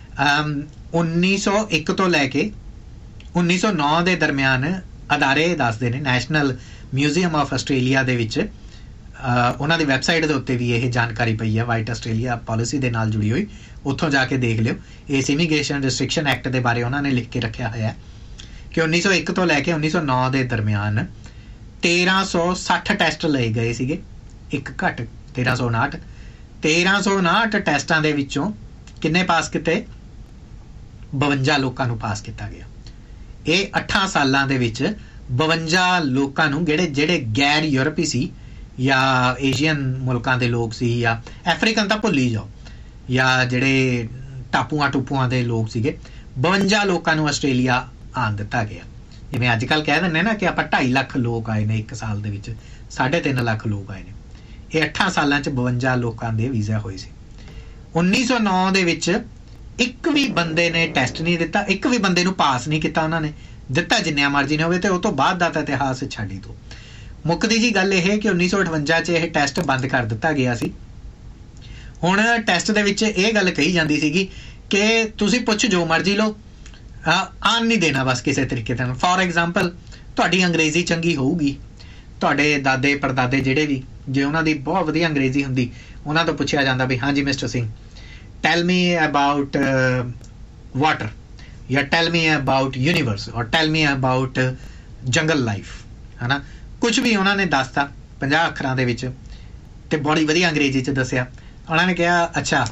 1901 ਤੋਂ ਲੈ ਕੇ 1909 ਦੇ ਦਰਮਿਆਨ ਅਦਾਰੇ ਦੱਸਦੇ ਨੇ, ਨੈਸ਼ਨਲ ਮਿਊਜ਼ੀਅਮ ਆਫ ਆਸਟ੍ਰੇਲੀਆ ਦੇ ਵਿੱਚ ਉਹਨਾਂ ਦੀ ਵੈਬਸਾਈਟ ਦੇ ਉੱਤੇ ਵੀ ਇਹ ਜਾਣਕਾਰੀ ਪਈ ਹੈ, ਵਾਈਟ ਆਸਟ੍ਰੇਲੀਆ ਪਾਲਿਸੀ ਦੇ ਨਾਲ ਜੁੜੀ ਹੋਈ, ਉੱਥੋਂ ਜਾ ਕੇ ਦੇਖ ਲਿਓ। ਇਸ ਇਮੀਗ੍ਰੇਸ਼ਨ ਰਿਸਟ੍ਰਿਕਸ਼ਨ ਐਕਟ ਦੇ ਬਾਰੇ ਉਹਨਾਂ ਨੇ ਲਿਖ ਕੇ ਰੱਖਿਆ ਹੋਇਆ ਕਿ 1901 ਤੋਂ ਲੈ ਕੇ 1909 ਦੇ ਦਰਮਿਆਨ 1360 ਟੈਸਟ ਲਏ ਗਏ ਸੀਗੇ, ਇੱਕ ਘੱਟ 1359। 1359 ਟੈਸਟਾਂ ਦੇ ਵਿੱਚੋਂ ਕਿੰਨੇ ਪਾਸ ਕੀਤੇ? 52 ਲੋਕਾਂ ਨੂੰ ਪਾਸ ਕੀਤਾ ਗਿਆ। ਇਹ 8 ਸਾਲਾਂ ਦੇ ਵਿੱਚ 52 ਲੋਕਾਂ ਨੂੰ ਜਿਹੜੇ ਗੈਰ ਯੂਰਪੀ ਸੀ ਜਾਂ ਏਸ਼ੀਅਨ ਮੁਲਕਾਂ ਦੇ ਲੋਕ ਸੀ ਜਾਂ ਅਫਰੀਕਨ ਤਾਂ ਭੁੱਲ ਹੀ ਜਾਓ, ਜਾਂ ਜਿਹੜੇ ਟਾਪੂਆਂ ਦੇ ਲੋਕ ਸੀਗੇ, 52 ਲੋਕਾਂ ਨੂੰ ਆਸਟ੍ਰੇਲੀਆ ਆਉਣ ਦਿੱਤਾ ਗਿਆ। ਜਿਵੇਂ ਅੱਜ ਕੱਲ੍ਹ ਕਹਿ ਦਿੰਦੇ ਨਾ ਕਿ ਆਪਾਂ 2.5 ਲੱਖ ਲੋਕ ਆਏ ਨੇ 1 ਸਾਲ ਦੇ ਵਿੱਚ, 3.5 ਲੱਖ ਲੋਕ ਆਏ ਨੇ। ਇਹ 8 ਸਾਲਾਂ 'ਚ 52 ਲੋਕਾਂ ਦੇ ਵੀਜ਼ਾ ਹੋਏ ਸੀ। 1909 ਦੇ ਵਿੱਚ ਇੱਕ ਵੀ ਬੰਦੇ ਨੇ ਟੈਸਟ ਨਹੀਂ ਦਿੱਤਾ, ਇੱਕ ਵੀ ਬੰਦੇ ਨੂੰ ਪਾਸ ਨਹੀਂ ਕੀਤਾ ਉਹਨਾਂ ਨੇ, ਦਿੱਤਾ ਜਿੰਨਿਆਂ ਮਰਜ਼ੀ ਨੇ ਹੋਵੇ। ਤੇ ਉਹ ਤੋਂ ਬਾਅਦ ਦਾ ਤਾਂ ਇਤਿਹਾਸ ਛੱਡ ਹੀ ਦਿਓ। ਮੁੱਕਦੀ ਜੀ ਗੱਲ ਇਹ ਕਿ 1958 'ਚ ਇਹ ਟੈਸਟ ਬੰਦ ਕਰ ਦਿੱਤਾ ਗਿਆ ਸੀ। ਹੁਣ ਟੈਸਟ ਦੇ ਵਿੱਚ ਇਹ ਗੱਲ ਕਹੀ ਜਾਂਦੀ ਸੀਗੀ ਕਿ ਤੁਸੀਂ ਪੁੱਛ ਜੋ ਮਰਜ਼ੀ ਲਓ, ਆਨ ਨਹੀਂ ਦੇਣਾ ਬਸ ਕਿਸੇ ਤਰੀਕੇ ਨਾਲ। ਫੋਰ ਐਗਜ਼ਾਮਪਲ, ਤੁਹਾਡੀ ਅੰਗਰੇਜ਼ੀ ਚੰਗੀ ਹੋਊਗੀ, ਤੁਹਾਡੇ ਦਾਦੇ ਪੜਦਾਦੇ ਜਿਹੜੇ ਵੀ, ਜੇ ਉਹਨਾਂ ਦੀ ਬਹੁਤ ਵਧੀਆ ਅੰਗਰੇਜ਼ੀ ਹੁੰਦੀ, ਉਹਨਾਂ ਤੋਂ ਪੁੱਛਿਆ ਜਾਂਦਾ ਵੀ ਹਾਂਜੀ mister Singh, tile me about water, ਜਾਂ ਟੈਲ ਮੀ ਅਬਾਊਟ ਯੂਨੀਵਰਸ, ਔਰ ਟੈਲ ਮੀ ਅਬਾਊਟ ਜੰਗਲ ਲਾਈਫ, ਹੈ ਨਾ, ਕੁਛ ਵੀ ਉਹਨਾਂ ਨੇ ਦੱਸਤਾ 50 ਅੱਖਰਾਂ ਦੇ ਵਿੱਚ, ਤੇ ਬੜੀ ਵਧੀਆ ਅੰਗਰੇਜ਼ੀ 'ਚ ਦੱਸਿਆ। ਉਹਨਾਂ ਨੇ ਕਿਹਾ ਅੱਛਾ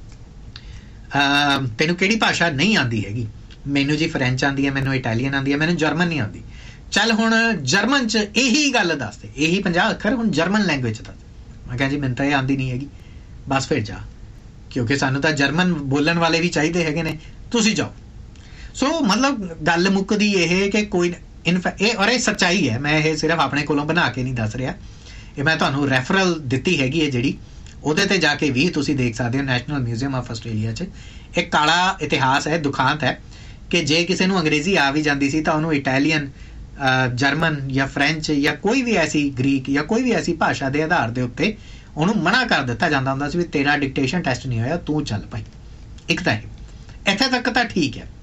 ਤੈਨੂੰ ਕਿਹੜੀ ਭਾਸ਼ਾ ਨਹੀਂ ਆਉਂਦੀ ਹੈਗੀ? ਮੈਨੂੰ ਜੀ ਫਰੈਂਚ ਆਉਂਦੀ ਹੈ, ਮੈਨੂੰ ਇਟਾਲੀਅਨ ਆਉਂਦੀ ਹੈ, ਮੈਨੂੰ ਜਰਮਨ ਨਹੀਂ ਆਉਂਦੀ। ਚੱਲ ਹੁਣ ਜਰਮਨ 'ਚ ਇਹੀ ਗੱਲ ਦੱਸਦੇ, ਇਹੀ 50 ਅੱਖਰ, ਹੁਣ ਜਰਮਨ ਲੈਂਗੁਏਜ 'ਚ ਦੱਸ। ਮੈਂ ਕਿਹਾ ਜੀ ਮੈਨੂੰ ਤਾਂ ਇਹ ਆਉਂਦੀ ਨਹੀਂ ਹੈਗੀ। ਬਸ ਫਿਰ ਜਾ, ਕਿਉਂਕਿ ਸਾਨੂੰ ਤਾਂ ਜਰਮਨ ਬੋਲਣ ਵਾਲੇ ਵੀ ਚਾਹੀਦੇ ਹੈਗੇ ਨੇ, ਤੁਸੀਂ ਜਾਓ। ਸੋ ਮਤਲਬ ਗੱਲ ਮੁੱਕਦੀ ਇਹ ਕਿ ਕੋਈ ਔਰ ਇਹ ਸੱਚਾਈ ਹੈ, ਮੈਂ ਇਹ ਸਿਰਫ ਆਪਣੇ ਕੋਲੋਂ ਬਣਾ ਕੇ ਨਹੀਂ ਦੱਸ ਰਿਹਾ, ਇਹ ਮੈਂ ਤੁਹਾਨੂੰ ਰੈਫਰਲ ਦਿੱਤੀ ਹੈਗੀ ਹੈ ਜਿਹੜੀ, ਉਹਦੇ ਤੇ ਜਾ ਕੇ ਵੀ ਤੁਸੀਂ ਦੇਖ ਸਕਦੇ ਹੋ। ਨੈਸ਼ਨਲ ਮਿਊਜ਼ੀਅਮ ਆਫ ਆਸਟ੍ਰੇਲੀਆ 'ਚ ਇੱਕ ਕਾਲਾ ਇਤਿਹਾਸ ਹੈ, ਦੁਖਾਂਤ ਹੈ ਕਿ ਜੇ ਕਿਸੇ ਨੂੰ ਅੰਗਰੇਜ਼ੀ ਆ ਵੀ ਜਾਂਦੀ ਸੀ ਤਾਂ ਉਹਨੂੰ ਇਟਾਲੀਅਨ, ਜਰਮਨ ਜਾਂ ਫਰੈਂਚ ਜਾਂ ਕੋਈ ਵੀ ਐਸੀ, ਗ੍ਰੀਕ ਜਾਂ ਕੋਈ ਵੀ ਐਸੀ ਭਾਸ਼ਾ ਦੇ ਆਧਾਰ ਦੇ ਉੱਤੇ ਉਹਨੂੰ ਮਨਾ ਕਰ ਦਿੱਤਾ ਜਾਂਦਾ ਹੁੰਦਾ ਸੀ ਵੀ ਤੇਰਾ ਡਿਕਟੇਸ਼ਨ ਟੈਸਟ ਨਹੀਂ ਹੋਇਆ, ਤੂੰ ਚੱਲ ਭਾਈ। ਇੱਕ ਤਾਂ ਇਹ ਇੱਥੇ ਤੱਕ ਤਾਂ ਠੀਕ ਹੈ।